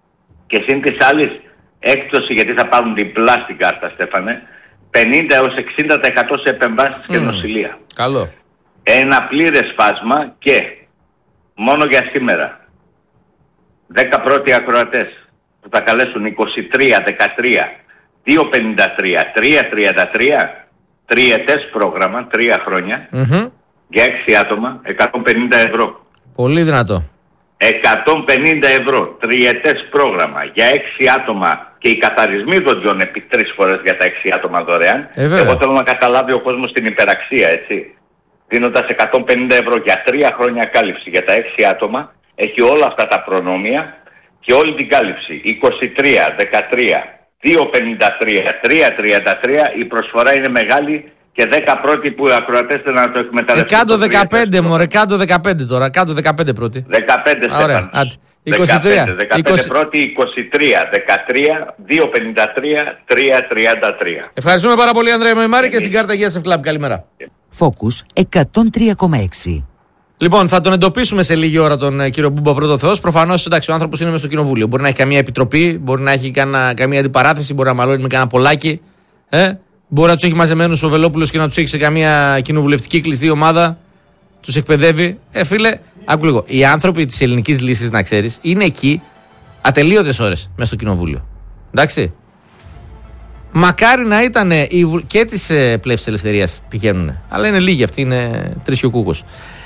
Και συν της άλλης έκπτωση, γιατί θα πάρουν διπλά στην κάρτα, Στέφανε, 50 έως 60% σε επεμβάσεις και νοσηλεία. Καλό. Ένα πλήρες φάσμα και μόνο για σήμερα 10 πρώτοι ακροατές που θα καλέσουν 23, 13, 253, 333, τριετές πρόγραμμα, 3 χρόνια, για 6 άτομα, 150 ευρώ. Πολύ δυνατό. 150 ευρώ, τριετές πρόγραμμα για 6 άτομα και οι καθαρισμοί δοντιών επί 3 φορές για τα 6 άτομα δωρεάν. Εγώ θέλω να καταλάβει ο κόσμος την υπεραξία, έτσι. Δίνοντας 150 ευρώ για 3 χρόνια κάλυψη για τα 6 άτομα, έχει όλα αυτά τα προνόμια και όλη την κάλυψη. 23, 13, 253, 333, η προσφορά είναι μεγάλη και 10 πρώτοι που ακροατές θέλουν να το εκμεταλλευτούν. Κάτω 15 μωρέ, κάτω 15 τώρα, κάτω 15 πρώτοι. 15 Στέφαν. 15 πρώτοι, 23, 13, 253, 333. Ευχαριστούμε πάρα πολύ Ανδρέα Μεμάρη και στην κάρτα GSF Club. Καλημέρα. Focus 103,6. Λοιπόν, θα τον εντοπίσουμε σε λίγη ώρα τον κύριο Μπούμπα Πρώτο Θεός. Προφανώς, εντάξει, ο άνθρωπος είναι μες στο κοινοβούλιο. Μπορεί να έχει καμία επιτροπή, μπορεί να έχει καμία αντιπαράθεση, μπορεί να μαλώνει με κανένα πολλάκι. Μπορεί να τους έχει μαζεμένους ο Βελόπουλος και να τους έχει σε καμία κοινοβουλευτική κλειστή ομάδα. Τους εκπαιδεύει. Φίλε, άκου λίγο. Οι άνθρωποι της ελληνικής λύσης, να ξέρεις, είναι εκεί ατελείωτες ώρες μέσα στο κοινοβούλιο. Εντάξει. Μακάρι να ήταν και της Πλεύσης Ελευθερίας πηγαίνουν. Αλλά είναι λίγοι αυτοί, είναι τρεις κούκος.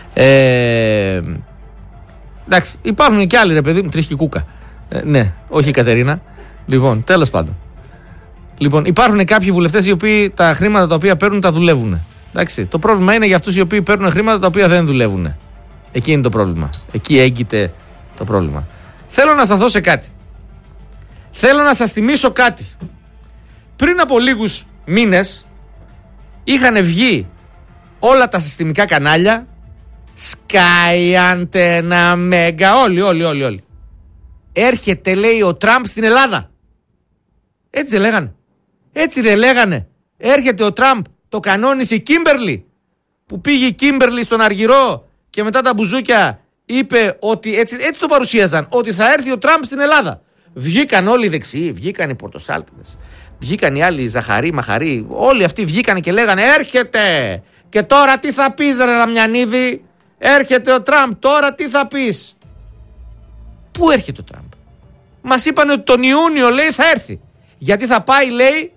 Εντάξει, υπάρχουν και άλλοι ρε παιδί μου, τρεις και κούκα. Ναι, όχι η Κατερίνα. Λοιπόν, τέλος πάντων. Λοιπόν, υπάρχουν κάποιοι βουλευτές οι οποίοι τα χρήματα τα οποία παίρνουν τα δουλεύουν. Εντάξει, το πρόβλημα είναι για αυτούς οι οποίοι παίρνουν χρήματα τα οποία δεν δουλεύουν. Εκεί είναι το πρόβλημα. Εκεί έγκυται το πρόβλημα. Θέλω να σταθώ σε κάτι. Θέλω να σας θυμίσω κάτι. Πριν από λίγους μήνες είχαν βγει όλα τα συστημικά κανάλια, Sky, Antenna, Mega, όλοι. Έρχεται, λέει, ο Τραμπ στην Ελλάδα. Έτσι δεν λέγανε. Έτσι δεν λέγανε. Έρχεται ο Τραμπ, το κανόνισε η Κίμπερλι. Που πήγε η Κίμπερλι στον Αργυρό και μετά τα μπουζούκια είπε ότι έτσι το παρουσίαζαν, ότι θα έρθει ο Τραμπ στην Ελλάδα. Βγήκαν όλοι οι δεξιοί, βγήκαν οι πορτοσάλτιδες, βγήκαν οι άλλοι Ζαχαροί, Μαχαροί, όλοι αυτοί βγήκαν και λέγανε έρχεται. Και τώρα τι θα πεις ρε Δαμιανίδη, έρχεται ο Τραμπ, τώρα τι θα πεις. Πού έρχεται ο Τραμπ? Μας είπαν ότι τον Ιούνιο, λέει, θα έρθει. Γιατί θα πάει, λέει,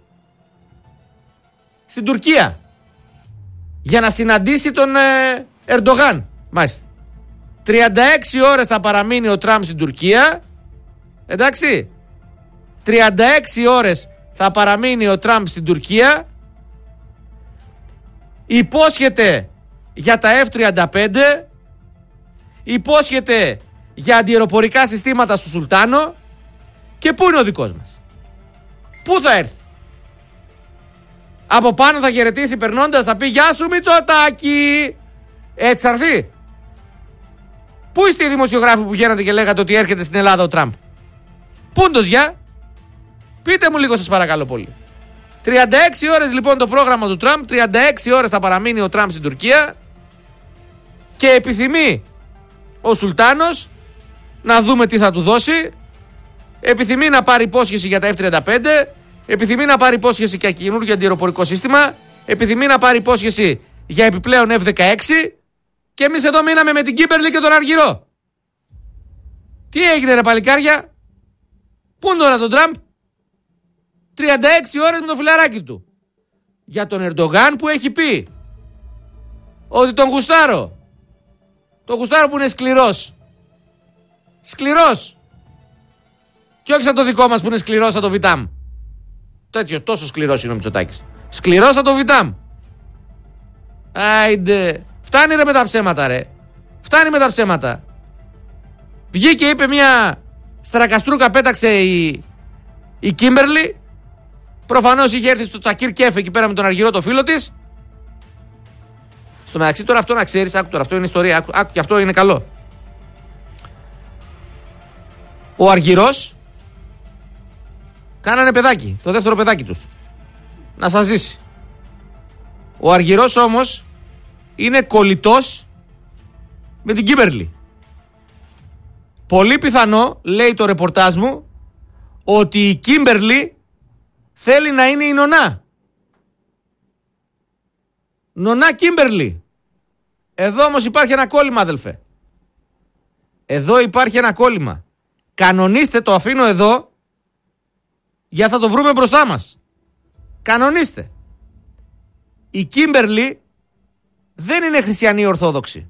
στην Τουρκία για να συναντήσει τον Ερντογάν. Μάλιστα. 36 ώρες θα παραμείνει ο Τραμπ στην Τουρκία. Εντάξει. 36 ώρες θα παραμείνει ο Τραμπ στην Τουρκία. Υπόσχεται για τα F-35. Υπόσχεται για αντιεροπορικά συστήματα στο Σουλτάνο. Και πού είναι ο δικός μας? Πού θα έρθει? Από πάνω θα χαιρετήσει περνώντας, θα πει γεια σου Μητσοτάκη. Έτσι θα έρθει? Πού είστε οι δημοσιογράφοι που βγαίνατε και λέγατε ότι έρχεται στην Ελλάδα ο Τραμπ? Πούντος για? Πείτε μου λίγο σας παρακαλώ πολύ. 36 ώρες λοιπόν το πρόγραμμα του Τραμπ, 36 ώρες θα παραμείνει ο Τραμπ στην Τουρκία και επιθυμεί ο Σουλτάνος να δούμε τι θα του δώσει. Επιθυμεί να πάρει υπόσχεση για τα F-35, επιθυμεί να πάρει υπόσχεση για καινούργιο αντιεροπορικό σύστημα, επιθυμεί να πάρει υπόσχεση για επιπλέον F-16 και εμείς εδώ μείναμε με την Κίμπερλι και τον Αργυρό. Τι έγινε ρε παλικάρια? Πού είναι τώρα τον Τραμπ? 36 ώρες με το φιλαράκι του. Για τον Ερντογάν που έχει πει ότι τον γουστάρω. Τον γουστάρω που είναι σκληρός. Σκληρός. Και όχι σαν το δικό μας που είναι σκληρός σαν το Βιτάμ. Τέτοιο, τόσο σκληρός είναι ο Μητσοτάκης. Σκληρός σαν το Βιτάμ. Άιντε. Φτάνει ρε με τα ψέματα ρε. Φτάνει με τα ψέματα. Βγήκε είπε μια στρακαστρούκα, πέταξε η Κίμπερλι. Προφανώς είχε έρθει στο Τσακίρ Κέφ εκεί πέρα με τον Αργυρό το φίλο της. Στο μεταξύ τώρα αυτό να ξέρεις, άκου τώρα, αυτό είναι ιστορία, άκου και αυτό είναι καλό. Ο Αργυρός κάνανε παιδάκι, το δεύτερο παιδάκι τους. Να σας ζήσει. Ο Αργυρός όμως είναι κολλητός με την Κίμπερλι. Πολύ πιθανό, λέει το ρεπορτάζ μου, ότι η Κίμπερλι θέλει να είναι η Νονά. Νονά Κίμπερλι. Εδώ όμως υπάρχει ένα κόλλημα, αδελφέ. Εδώ υπάρχει ένα κόλλημα. Κανονίστε, το αφήνω εδώ, για θα το βρούμε μπροστά μας. Κανονίστε. Η Κίμπερλι δεν είναι χριστιανή ορθόδοξη.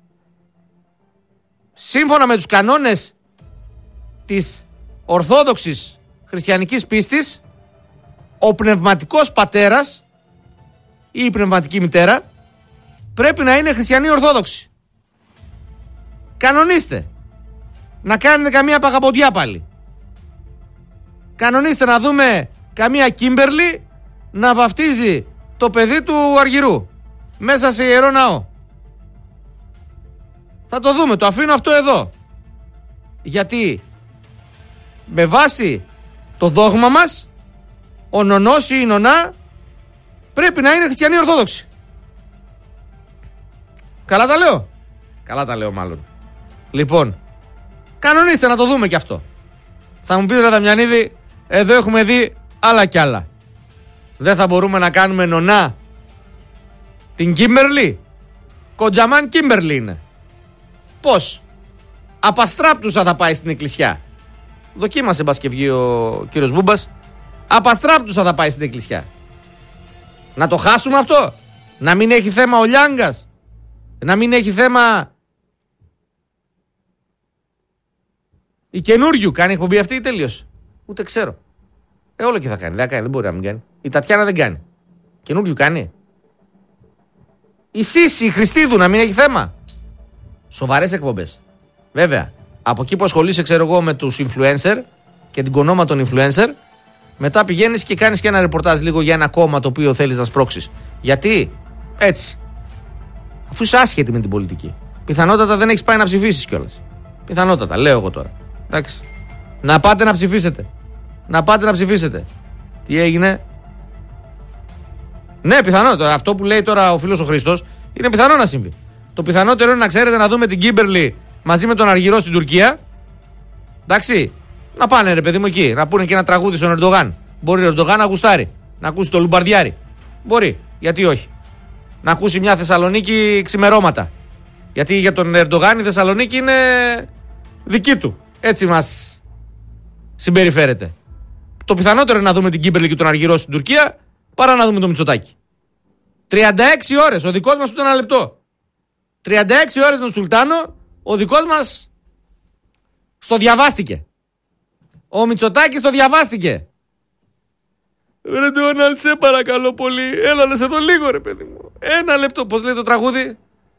Σύμφωνα με τους κανόνες της ορθόδοξης χριστιανικής πίστης, ο πνευματικός πατέρας ή η πνευματική μητέρα πρέπει να είναι χριστιανή ορθόδοξη. Κανονίστε να κάνετε καμία παγαποντιά πάλι. Κανονίστε να δούμε καμία Κίμπερλι να βαφτίζει το παιδί του Αργυρού μέσα σε ιερό ναό. Θα το δούμε, το αφήνω αυτό εδώ. Γιατί με βάση το δόγμα μας, ο νονός ή η νονά πρέπει να είναι χριστιανή ορθόδοξη. Καλά τα λέω? Καλά τα λέω μάλλον. Λοιπόν, κανονίστε να το δούμε κι αυτό. Θα μου πείτε, ρε Δαμιανίδη, εδώ έχουμε δει άλλα κι άλλα. Δεν θα μπορούμε να κάνουμε νονά την Κίμπερλι? Κοντζαμάν Κίμπερλι είναι. Πώς? Απαστράπτουσα θα πάει στην εκκλησιά. Δοκίμασε μπας και βγει ο κύριος Μπούμπας. Απαστράπτουσα θα πάει στην εκκλησιά. Να το χάσουμε αυτό? Να μην έχει θέμα ο Λιάγκας? Να μην έχει θέμα η καινούριου? Κάνει εκπομπή αυτή ή τελείωσε? Ούτε ξέρω. Όλο και θα κάνει. Δεν μπορεί να μην κάνει. Η Τατιάνα δεν κάνει. Καινούριου κάνει. Η Σύση, η Χριστίδου, να μην έχει θέμα. Σοβαρές εκπομπές. Βέβαια, από εκεί που ασχολείσαι, ξέρω εγώ, με τους influencer και την κονόμα των influencer, μετά πηγαίνεις και κάνεις και ένα ρεπορτάζ λίγο για ένα κόμμα το οποίο θέλεις να σπρώξεις. Γιατί? Έτσι. Αφού είσαι άσχετη με την πολιτική. Πιθανότατα δεν έχεις πάει να ψηφίσεις κιόλας. Πιθανότατα, λέω εγώ τώρα. Εντάξει. Να πάτε να ψηφίσετε. Να πάτε να ψηφίσετε. Τι έγινε? Ναι, πιθανό. Αυτό που λέει τώρα ο φίλος ο Χρήστος είναι πιθανό να συμβεί. Το πιθανότερο είναι να ξέρετε να δούμε την Κίμπερλι μαζί με τον Αργυρό στην Τουρκία. Εντάξει. Να πάνε ρε παιδί μου εκεί. Να πούνε και ένα τραγούδι στον Ερντογάν. Μπορεί ο Ερντογάν να γουστάρει. Να ακούσει το Λουμπαρδιάρι. Μπορεί. Γιατί όχι? Να ακούσει μια Θεσσαλονίκη ξημερώματα. Γιατί για τον Ερντογάν η Θεσσαλονίκη είναι δική του. Έτσι μας συμπεριφέρεται. Το πιθανότερο είναι να δούμε την Κίμπερλι και τον Αργυρό στην Τουρκία παρά να δούμε το Μητσοτάκη. 36 ώρες. Ο δικός μας ούτε ένα λεπτό. 36 ώρες με τον Σουλτάνο. Ο δικός μας στο διαβάστηκε. Ο Μητσοτάκης το διαβάστηκε. Ρε Ντόναλντ, σε παρακαλώ πολύ. Έλα να σε δω λίγο ρε παιδί μου. Ένα λεπτό. Πώς λέει το τραγούδι?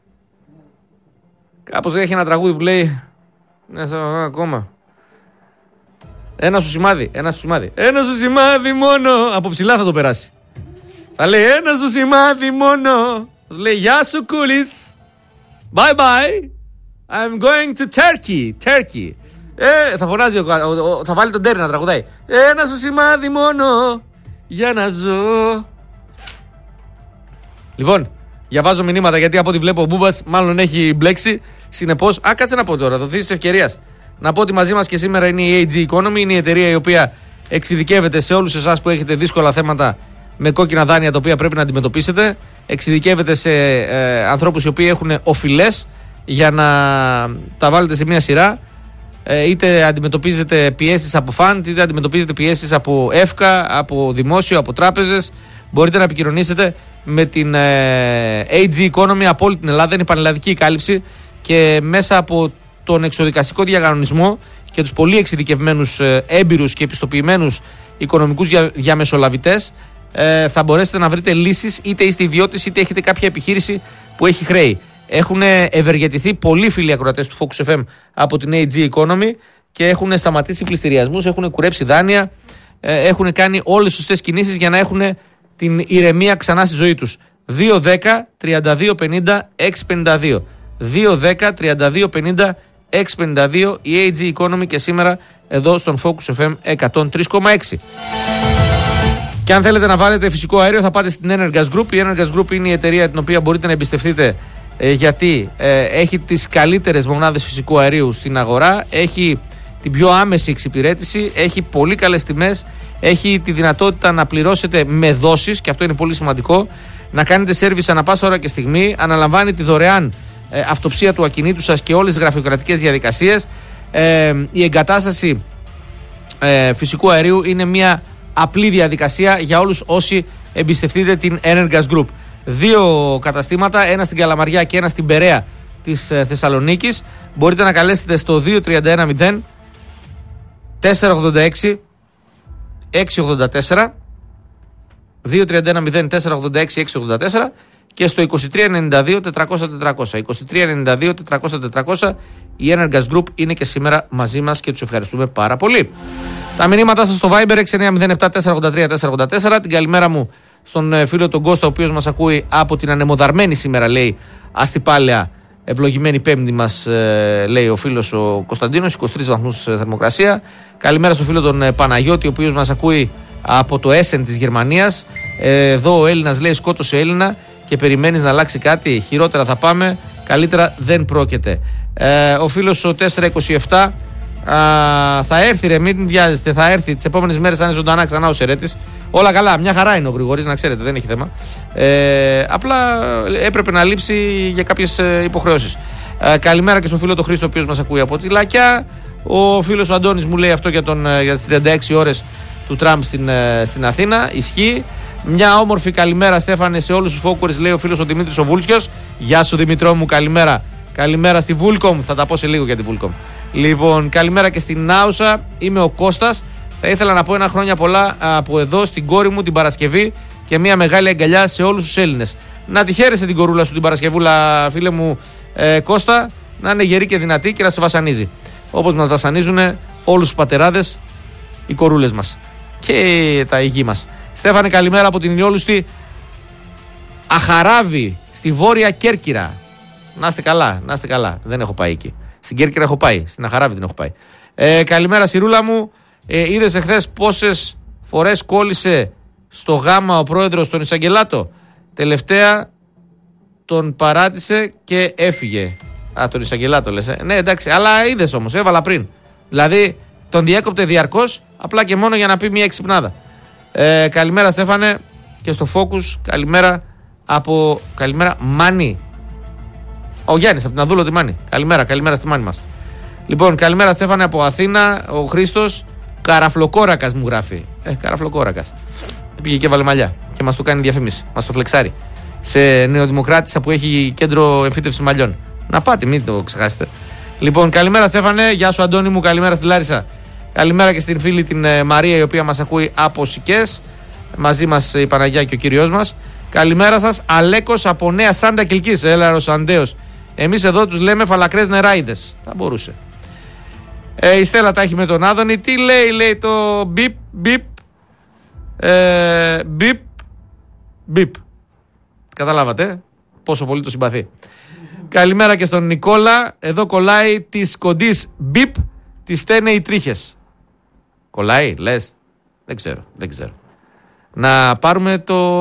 Κάπως έχει ένα τραγούδι που λέει ακόμα. Ένα σου σημάδι. Ένα σου σημάδι. Ένα σου σημάδι μόνο. Από ψηλά θα το περάσει. Θα λέει ένα σου σημάδι μόνο. Θα λέει γεια σου κούλης. Bye bye. I'm going to Turkey. Θα φωνάζει, θα βάλει τον Τέρι να τραγουδάει. Ένα σου σημάδι μόνο για να ζω. Λοιπόν, διαβάζω μηνύματα γιατί από ό,τι βλέπω ο Μπούμπας μάλλον έχει μπλέξει. Συνεπώς, κάτσε να πω τώρα, δοθείς της ευκαιρίας. Να πω ότι μαζί μας και σήμερα είναι η AG Economy, είναι η εταιρεία η οποία εξειδικεύεται σε όλους εσάς που έχετε δύσκολα θέματα με κόκκινα δάνεια τα οποία πρέπει να αντιμετωπίσετε. Εξειδικεύεται σε ανθρώπους οι οποίοι έχουν οφειλές για να τα βάλετε σε μια σειρά. Είτε αντιμετωπίζετε πιέσεις από φαντ, είτε αντιμετωπίζετε πιέσεις από ΕΦΚΑ, από δημόσιο, από τράπεζες. Μπορείτε να επικοινωνήσετε με την AG Economy από όλη την Ελλάδα. Είναι πανελλαδική κάλυψη και μέσα από τον εξοδικαστικό διαγωνισμό και τους πολύ εξειδικευμένους, έμπειρους και επιστοποιημένους οικονομικούς διαμεσολαβητές θα μπορέσετε να βρείτε λύσεις, είτε είστε ιδιώτες είτε έχετε κάποια επιχείρηση που έχει χρέη. Έχουν ευεργετηθεί πολλοί φίλοι ακροατές του Focus FM από την AG Economy και έχουν σταματήσει πληστηριασμούς, έχουν κουρέψει δάνεια, έχουν κάνει όλες τις σωστές κινήσεις για να έχουν την ηρεμία ξανά στη ζωή τους. 2-10-32-50-652. 2-10-32-50-652 η AG Economy και σήμερα εδώ στον Focus FM 103,6. Και αν θέλετε να βάλετε φυσικό αέριο θα πάτε στην Energas Group. Η Energas Group είναι η εταιρεία την οποία μπορείτε να εμπιστευτείτε γιατί έχει τις καλύτερες μονάδες φυσικού αερίου στην αγορά. Έχει την πιο άμεση εξυπηρέτηση, έχει πολύ καλές τιμές, έχει τη δυνατότητα να πληρώσετε με δόσεις, και αυτό είναι πολύ σημαντικό, να κάνετε σέρβις ανά πάσα ώρα και στιγμή, αναλαμβάνει τη δωρεάν αυτοψία του ακινήτου σας και όλες τις γραφειοκρατικές διαδικασίες. Η εγκατάσταση φυσικού αερίου είναι μια απλή διαδικασία για όλους όσοι εμπιστευτείτε την Energas Group. 2 καταστήματα, ένα στην Καλαμαριά και ένα στην Περαία της Θεσσαλονίκης. Μπορείτε να καλέσετε στο 2310 486 684, 2310 486 684 και στο 2392 400 400. 2392 400 400. Η Energas Group είναι και σήμερα μαζί μας και τους ευχαριστούμε πάρα πολύ. Τα μηνύματά σας στο Viber 6907 483 484. Την καλημέρα μου στον φίλο τον Κώστα, ο οποίος μας ακούει από την ανεμοδαρμένη σήμερα, λέει, αστιπάλαια ευλογημένη Πέμπτη μας, λέει ο φίλος ο Κωνσταντίνος, 23 βαθμούς θερμοκρασία. Καλημέρα στον φίλο τον Παναγιώτη, ο οποίος μας ακούει από το Essen της Γερμανίας. Εδώ ο Έλληνας, λέει, σκότωσε Έλληνα και περιμένεις να αλλάξει κάτι? Χειρότερα θα πάμε, καλύτερα δεν πρόκειται. Ο φίλος ο 427 θα έρθει, ρε, μην βιάζεστε, θα έρθει τις επόμενες μέρες, θα είναι ζωντανά ξανά ο Σερέτης. Όλα καλά, μια χαρά είναι ο Γρηγορής, να ξέρετε, δεν έχει θέμα. Απλά έπρεπε να λείψει για κάποιες υποχρεώσεις. Καλημέρα και στον φίλο τον Χρήστο, ο οποίος μας ακούει από τη Λάκια. Ο φίλος ο Αντώνης μου λέει αυτό για τις 36 ώρες του Τραμπ στην Αθήνα. Ισχύει. Μια όμορφη καλημέρα, Στέφανε, σε όλους τους φόκουρες, λέει ο φίλος ο Δημήτρης ο Βούλτσιος. Γεια σου, Δημητρό μου, καλημέρα. Καλημέρα στη Βούλκομ, θα τα πω σε λίγο για τη Βούλκομ. Λοιπόν, καλημέρα και στην Άουσα. Είμαι ο Κώστας. Θα ήθελα να πω ένα χρόνια πολλά από εδώ στην κόρη μου την Παρασκευή και μια μεγάλη αγκαλιά σε όλους τους Έλληνες. Να τη χαίρεσαι την κορούλα σου την Παρασκευούλα, φίλε μου Κώστα, να είναι γερή και δυνατή και να σε βασανίζει. Όπως μας βασανίζουν όλους τους πατεράδες οι κορούλες μας και τα υγιή μας. Στέφανε, καλημέρα από την Ηλιόλουστη Αχαράβη, στη Βόρεια Κέρκυρα. Να είστε καλά, να είστε καλά. Δεν έχω πάει εκεί. Στην Κέρκυρα έχω πάει, στην Αχαράβη δεν έχω πάει. Καλημέρα, Σιρούλα μου. Είδες εχθές πόσες φορές κόλλησε στο γάμα ο πρόεδρος τον Ισαγγελάτο? Τελευταία τον παράτησε και έφυγε. Τον Ισαγγελάτο λες? Ναι, εντάξει, αλλά είδες όμως, έβαλα πριν. Δηλαδή τον διέκοπτε διαρκώς, απλά και μόνο για να πει μια εξυπνάδα. Καλημέρα, Στέφανε, και στο Focus. Καλημέρα Μάνη. Ο Γιάννης από την Αδούλο τη Μάνη. Καλημέρα στη Μάνη μας. Λοιπόν, καλημέρα, Στέφανε, από Αθήνα. Ο Χρήστος Καραφλοκόρακας μου γράφει. Καραφλοκόρακας. Πήγε και έβαλε μαλλιά και μας το κάνει διαφήμιση. Μας το φλεξάρει. Σε Νεοδημοκράτησα που έχει κέντρο εμφύτευση μαλλιών. Να πάτε, μην το ξεχάσετε. Λοιπόν, καλημέρα, Στέφανε. Γεια σου, Αντώνη μου. Καλημέρα στη Λάρισα. Καλημέρα και στην φίλη την Μαρία, η οποία μας ακούει από Σικές. Μαζί μας η Παναγιά και ο κύριος μας. Καλημέρα σας, Αλέκος από Νέα Σάντα Κιλκής. Έλα, Ρωσαντέος. Εμείς εδώ τους λέμε φαλακρές νεράιδες. Θα μπορούσε. Η Στέλλα τα έχει με τον Άδωνη. Τι λέει το μπιπ, μπιπ. Μπιπ, μπιπ. Καταλάβατε πόσο πολύ το συμπαθεί. Καλημέρα και στον Νικόλα. Εδώ κολλάει της κοντής μπιπ. Τις φταίνε οι τρίχες. Κολλάει, λες? Δεν ξέρω. Να πάρουμε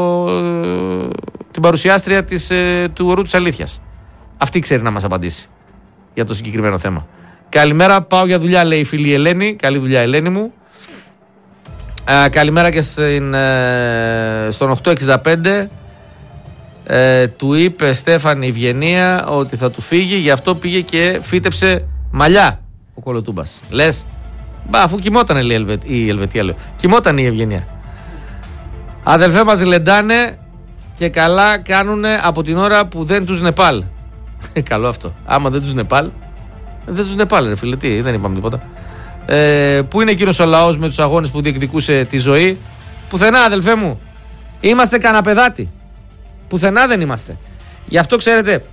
την παρουσιάστρια του ορού της αλήθειας. Αυτή ξέρει να μας απαντήσει για το συγκεκριμένο θέμα. Καλημέρα, πάω για δουλειά, λέει η φίλη Ελένη. Καλή δουλειά, Ελένη μου. Καλημέρα και στον 865. Του είπε Στέφανη Ευγενία ότι θα του φύγει, γι' αυτό πήγε και φύτεψε μαλλιά ο Κολοτούμπας. Λες? Αφού κοιμόταν, λέει η Ελβετία, λέω. Κοιμόταν η Ευγενία. Αδελφέ μας λεντάνε και καλά κάνουνε από την ώρα που δεν τους Νεπάλ. Καλό αυτό. Άμα δεν τους Νεπάλ, δεν τους Νεπάλ, ρε φίλε, τι, δεν είπαμε τίποτα. Πού είναι εκείνος ο λαός με τους αγώνες που διεκδικούσε τη ζωή? Πουθενά, αδελφέ μου. Είμαστε καναπεδάτη. Πουθενά δεν είμαστε. Γι' αυτό ξέρετε,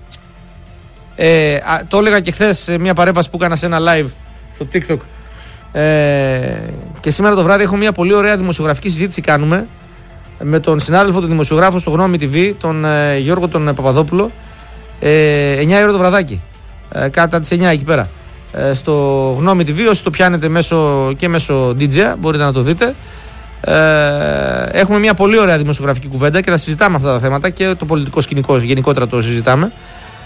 το έλεγα και χθες σε μια παρέμβαση που έκανα σε ένα live στο TikTok. Και σήμερα το βράδυ έχω μια πολύ ωραία δημοσιογραφική συζήτηση κάνουμε με τον συνάδελφο, τον δημοσιογράφο στο Γνώμη TV, τον Γιώργο τον Παπαδόπουλο. 9 ώρα το βραδάκι, κατά τις 9 εκεί πέρα, στο Γνώμη TV. Όσοι το πιάνετε μέσω DJ μπορείτε να το δείτε. Έχουμε μια πολύ ωραία δημοσιογραφική κουβέντα και θα συζητάμε αυτά τα θέματα και το πολιτικό σκηνικό γενικότερα το συζητάμε.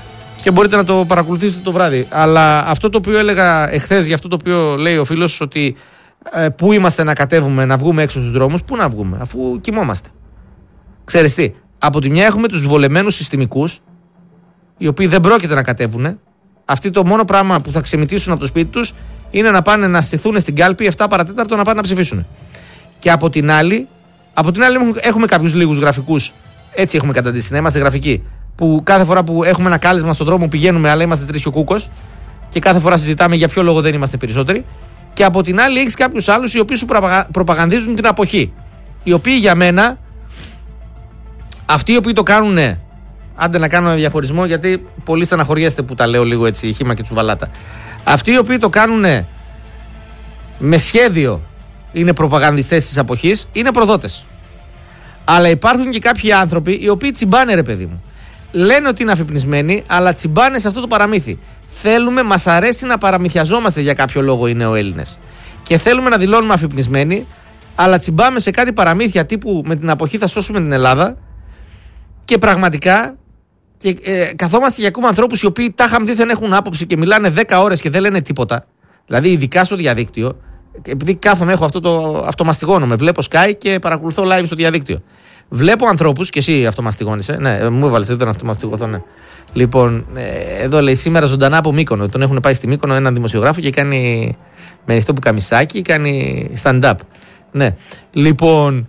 και μπορείτε να το παρακολουθήσετε το βράδυ. Αλλά αυτό το οποίο έλεγα εχθές, για αυτό το οποίο λέει ο φίλος, ότι πού είμαστε να κατέβουμε, να βγούμε έξω στους δρόμους, πού να βγούμε, αφού κοιμόμαστε. Ξέρεις τι, από τη μια έχουμε τους βολεμένους συστημικούς, οι οποίοι δεν πρόκειται να κατέβουν. Αυτοί το μόνο πράγμα που θα ξεμητήσουν από το σπίτι τους είναι να πάνε να στηθούν στην κάλπη 7 παρατέταρτο να πάνε να ψηφίσουν. Και από την άλλη έχουμε κάποιους λίγους γραφικούς, έτσι έχουμε καταντήσει, να είμαστε γραφικοί, που κάθε φορά που έχουμε ένα κάλεσμα στον δρόμο πηγαίνουμε, αλλά είμαστε 3 και ο κούκος, και κάθε φορά συζητάμε για ποιο λόγο δεν είμαστε περισσότεροι. Και από την άλλη έχεις κάποιους άλλους οι οποίοι σου προπαγανδίζουν την αποχή. Οι οποίοι για μένα, αυτοί οι οποίοι το κάνουν, άντε να κάνω ένα διαχωρισμό, γιατί πολλοί στεναχωριέστε που τα λέω λίγο έτσι χύμα και τσουβαλάτα. Αυτοί οι οποίοι το κάνουν με σχέδιο, είναι προπαγανδιστές της αποχής, είναι προδότες. Αλλά υπάρχουν και κάποιοι άνθρωποι οι οποίοι τσιμπάνε, ρε παιδί μου. Λένε ότι είναι αφυπνισμένοι, αλλά τσιμπάνε σε αυτό το παραμύθι. Θέλουμε, μας αρέσει να παραμυθιαζόμαστε για κάποιο λόγο οι νεοέλληνες. Και θέλουμε να δηλώνουμε αφυπνισμένοι, αλλά τσιμπάμε σε κάτι παραμύθια τύπου με την αποχή θα σώσουμε την Ελλάδα. Και πραγματικά καθόμαστε για ακόμα ανθρώπους οι οποίοι τάχα δίθεν έχουν άποψη και μιλάνε 10 ώρες και δεν λένε τίποτα. Δηλαδή, ειδικά στο διαδίκτυο, επειδή κάθομαι, έχω αυτό το αυτομαστιγώνω, με βλέπω Sky και παρακολουθώ live στο διαδίκτυο. Βλέπω ανθρώπους, και εσύ αυτομαστιγώνεις, ναι, μου έβαλες, δεν τον αυτομαστιγωθώ, ναι. Λοιπόν, εδώ λέει σήμερα ζωντανά από Μύκονο. Τον έχουν πάει στη Μύκονο έναν δημοσιογράφο και κάνει με ανοιχτό πουκαμισάκι, κάνει stand-up. Ναι. Λοιπόν,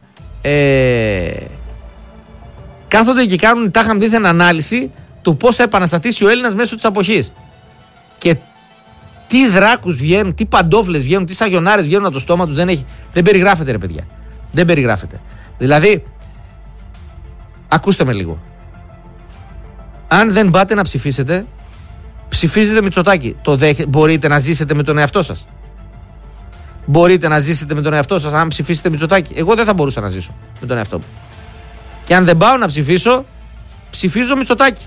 κάθονται και κάνουν τάχα δίθεν ανάλυση του πώς θα επαναστατήσει ο Έλληνας μέσω της αποχής. Και τι δράκους βγαίνουν, τι παντόφλες βγαίνουν, τι σαγιονάρες βγαίνουν από το στόμα τους, δεν περιγράφεται, ρε παιδιά. Δεν περιγράφεται. Δηλαδή, ακούστε με λίγο. Αν δεν πάτε να ψηφίσετε, ψηφίζετε Μητσοτάκη. Μπορείτε να ζήσετε με τον εαυτό σας. Μπορείτε να ζήσετε με τον εαυτό σας αν ψηφίσετε Μητσοτάκη. Εγώ δεν θα μπορούσα να ζήσω με τον εαυτό μου. Και αν δεν πάω να ψηφίσω, ψηφίζω Μητσοτάκη.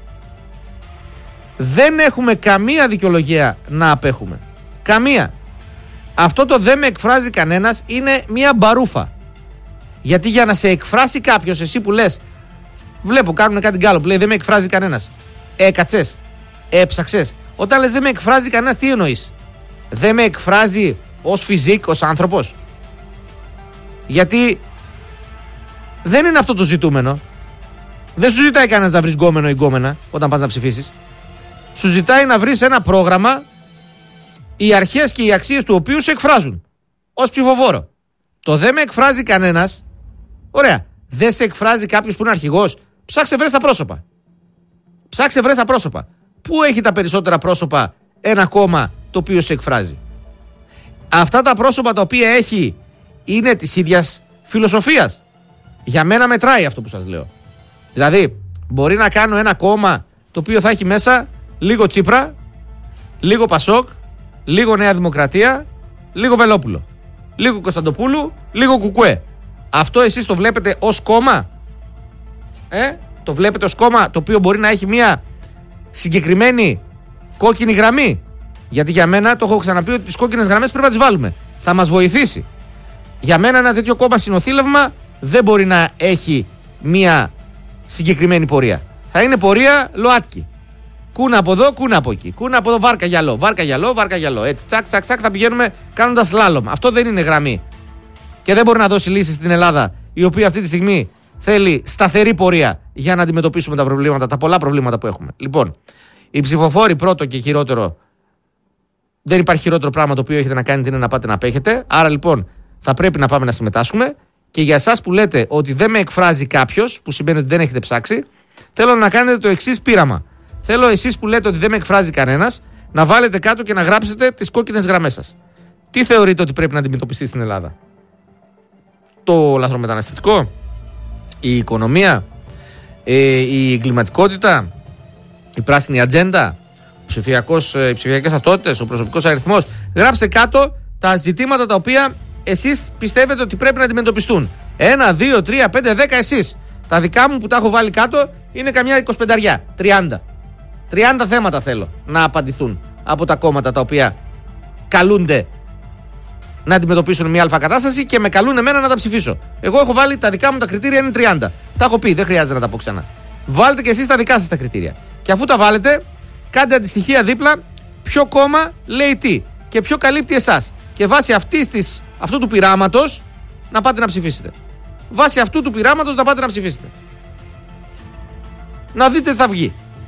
Δεν έχουμε καμία δικαιολογία να απέχουμε. Καμία. Αυτό το δεν με εκφράζει κανένας είναι μια μπαρούφα. Γιατί για να σε εκφράσει κάποιος, εσύ που λες, βλέπω κάνουν κάτι γκάλο που λέει δεν με εκφράζει κανένας. Έκατσες, έψαξες. Όταν λες δεν με εκφράζει κανένας, τι εννοείς? Δεν με εκφράζει ως φυσικ, ως άνθρωπος? Γιατί δεν είναι αυτό το ζητούμενο. Δεν σου ζητάει κανένας να βρεις γκόμενο ή γκόμενα όταν πας να ψηφίσεις. Σου ζητάει να βρεις ένα πρόγραμμα, οι αρχές και οι αξίες του οποίου σε εκφράζουν ως ψηφοφόρο. Το δεν με εκφράζει κανένας, ωραία. Δεν σε εκφράζει κάποιος που είναι αρχηγός. Ψάξε βρες τα πρόσωπα. Ψάξε βρες τα πρόσωπα. Πού έχει τα περισσότερα πρόσωπα ένα κόμμα το οποίο σε εκφράζει? Αυτά τα πρόσωπα τα οποία έχει είναι της ίδιας φιλοσοφίας. Για μένα μετράει αυτό που σας λέω. Δηλαδή, μπορεί να κάνω ένα κόμμα το οποίο θα έχει μέσα λίγο Τσίπρα, λίγο Πασόκ, λίγο Νέα Δημοκρατία, λίγο Βελόπουλο, λίγο Κωνσταντοπούλου, λίγο Κουκουέ. Αυτό εσείς το βλέπετε ως κόμμα? Το βλέπετε ως κόμμα το οποίο μπορεί να έχει μια συγκεκριμένη κόκκινη γραμμή? Γιατί για μένα, το έχω ξαναπεί, ότι τις κόκκινες γραμμές πρέπει να τις βάλουμε. Θα μας βοηθήσει. Για μένα ένα τέτοιο κόμμα συνοθήλευμα δεν μπορεί να έχει μια συγκεκριμένη πορεία. Θα είναι πορεία ΛΟΑΤΚΙ. Κούνα από εδώ, κούνα από εκεί. Κούνα από εδώ, βάρκα γυαλό. Βάρκα γυαλό, βάρκα γυαλό. Έτσι, τσακ, τσακ, τσακ, θα πηγαίνουμε κάνοντας σλάλομ. Αυτό δεν είναι γραμμή. Και δεν μπορεί να δώσει λύση στην Ελλάδα, η οποία αυτή τη στιγμή θέλει σταθερή πορεία για να αντιμετωπίσουμε τα προβλήματα, τα πολλά προβλήματα που έχουμε. Λοιπόν, οι ψηφοφόροι, πρώτο και χειρότερο, δεν υπάρχει χειρότερο πράγμα το οποίο έχετε να κάνετε είναι να πάτε να απέχετε. Άρα λοιπόν θα πρέπει να πάμε να συμμετάσχουμε. Και για εσάς που λέτε ότι δεν με εκφράζει κάποιος, που σημαίνει ότι δεν έχετε ψάξει, θέλω να κάνετε το εξής πείραμα. Θέλω εσείς που λέτε ότι δεν με εκφράζει κανένας να βάλετε κάτω και να γράψετε τις κόκκινες γραμμές σας. Τι θεωρείτε ότι πρέπει να αντιμετωπιστεί στην Ελλάδα? Το λαθρομεταναστευτικό, η οικονομία, η εγκληματικότητα, η πράσινη ατζέντα, οι ψηφιακές ταυτότητες, ο προσωπικός αριθμός? Γράψτε κάτω τα ζητήματα τα οποία εσείς πιστεύετε ότι πρέπει να αντιμετωπιστούν. 1, 2, 3, 5, 10 εσείς. Τα δικά μου που τα έχω βάλει κάτω είναι καμιά 25, 30. 30 θέματα θέλω να απαντηθούν από τα κόμματα τα οποία καλούνται να αντιμετωπίσουν μια αλφα κατάσταση και με καλούν εμένα να τα ψηφίσω. Εγώ έχω βάλει τα δικά μου τα κριτήρια είναι 30. Τα έχω πει, δεν χρειάζεται να τα πω ξανά. Βάλτε και εσείς τα δικά σας τα κριτήρια. Και αφού τα βάλετε, κάντε αντιστοιχεία δίπλα, ποιο κόμμα λέει τι και ποιο καλύπτει εσάς. Και βάσει αυτού του πειράματος να πάτε να ψηφίσετε. Βάσει αυτού του πειράματος να πάτε να ψηφίσετε. Να δείτε τι θα βγει.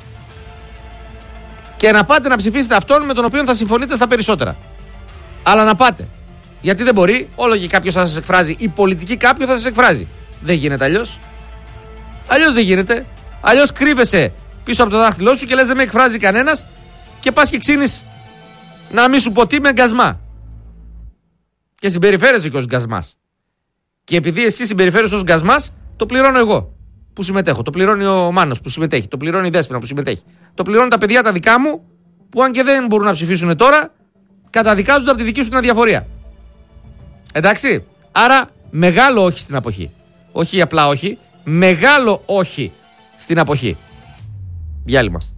Και να πάτε να ψηφίσετε αυτόν με τον οποίο θα συμφωνείτε στα περισσότερα. Αλλά να πάτε. Γιατί δεν μπορεί, όλο και κάποιος θα σας εκφράζει, η πολιτική κάποιο θα σας εκφράζει. Δεν γίνεται αλλιώς. Αλλιώς δεν γίνεται. Αλλιώς κρύβεσαι πίσω από το δάχτυλό σου και λες δεν με εκφράζει κανένας και πας και ξύνεις να μη σου πω τι με γκασμά. Και συμπεριφέρεσαι και ως γκασμάς. Και επειδή εσύ συμπεριφέρεσαι ως γκασμάς, το πληρώνω εγώ που συμμετέχω. Το πληρώνει ο Μάνος που συμμετέχει. Το πληρώνει η Δέσποινα που συμμετέχει. Το πληρώνουν τα παιδιά τα δικά μου που αν και δεν μπορούν να ψηφίσουν τώρα, καταδικάζονται από τη δική σου την αδιαφορία. Εντάξει. Άρα μεγάλο όχι στην αποχή. Όχι απλά όχι. Μεγάλο όχι στην αποχή. Διάλειμμα.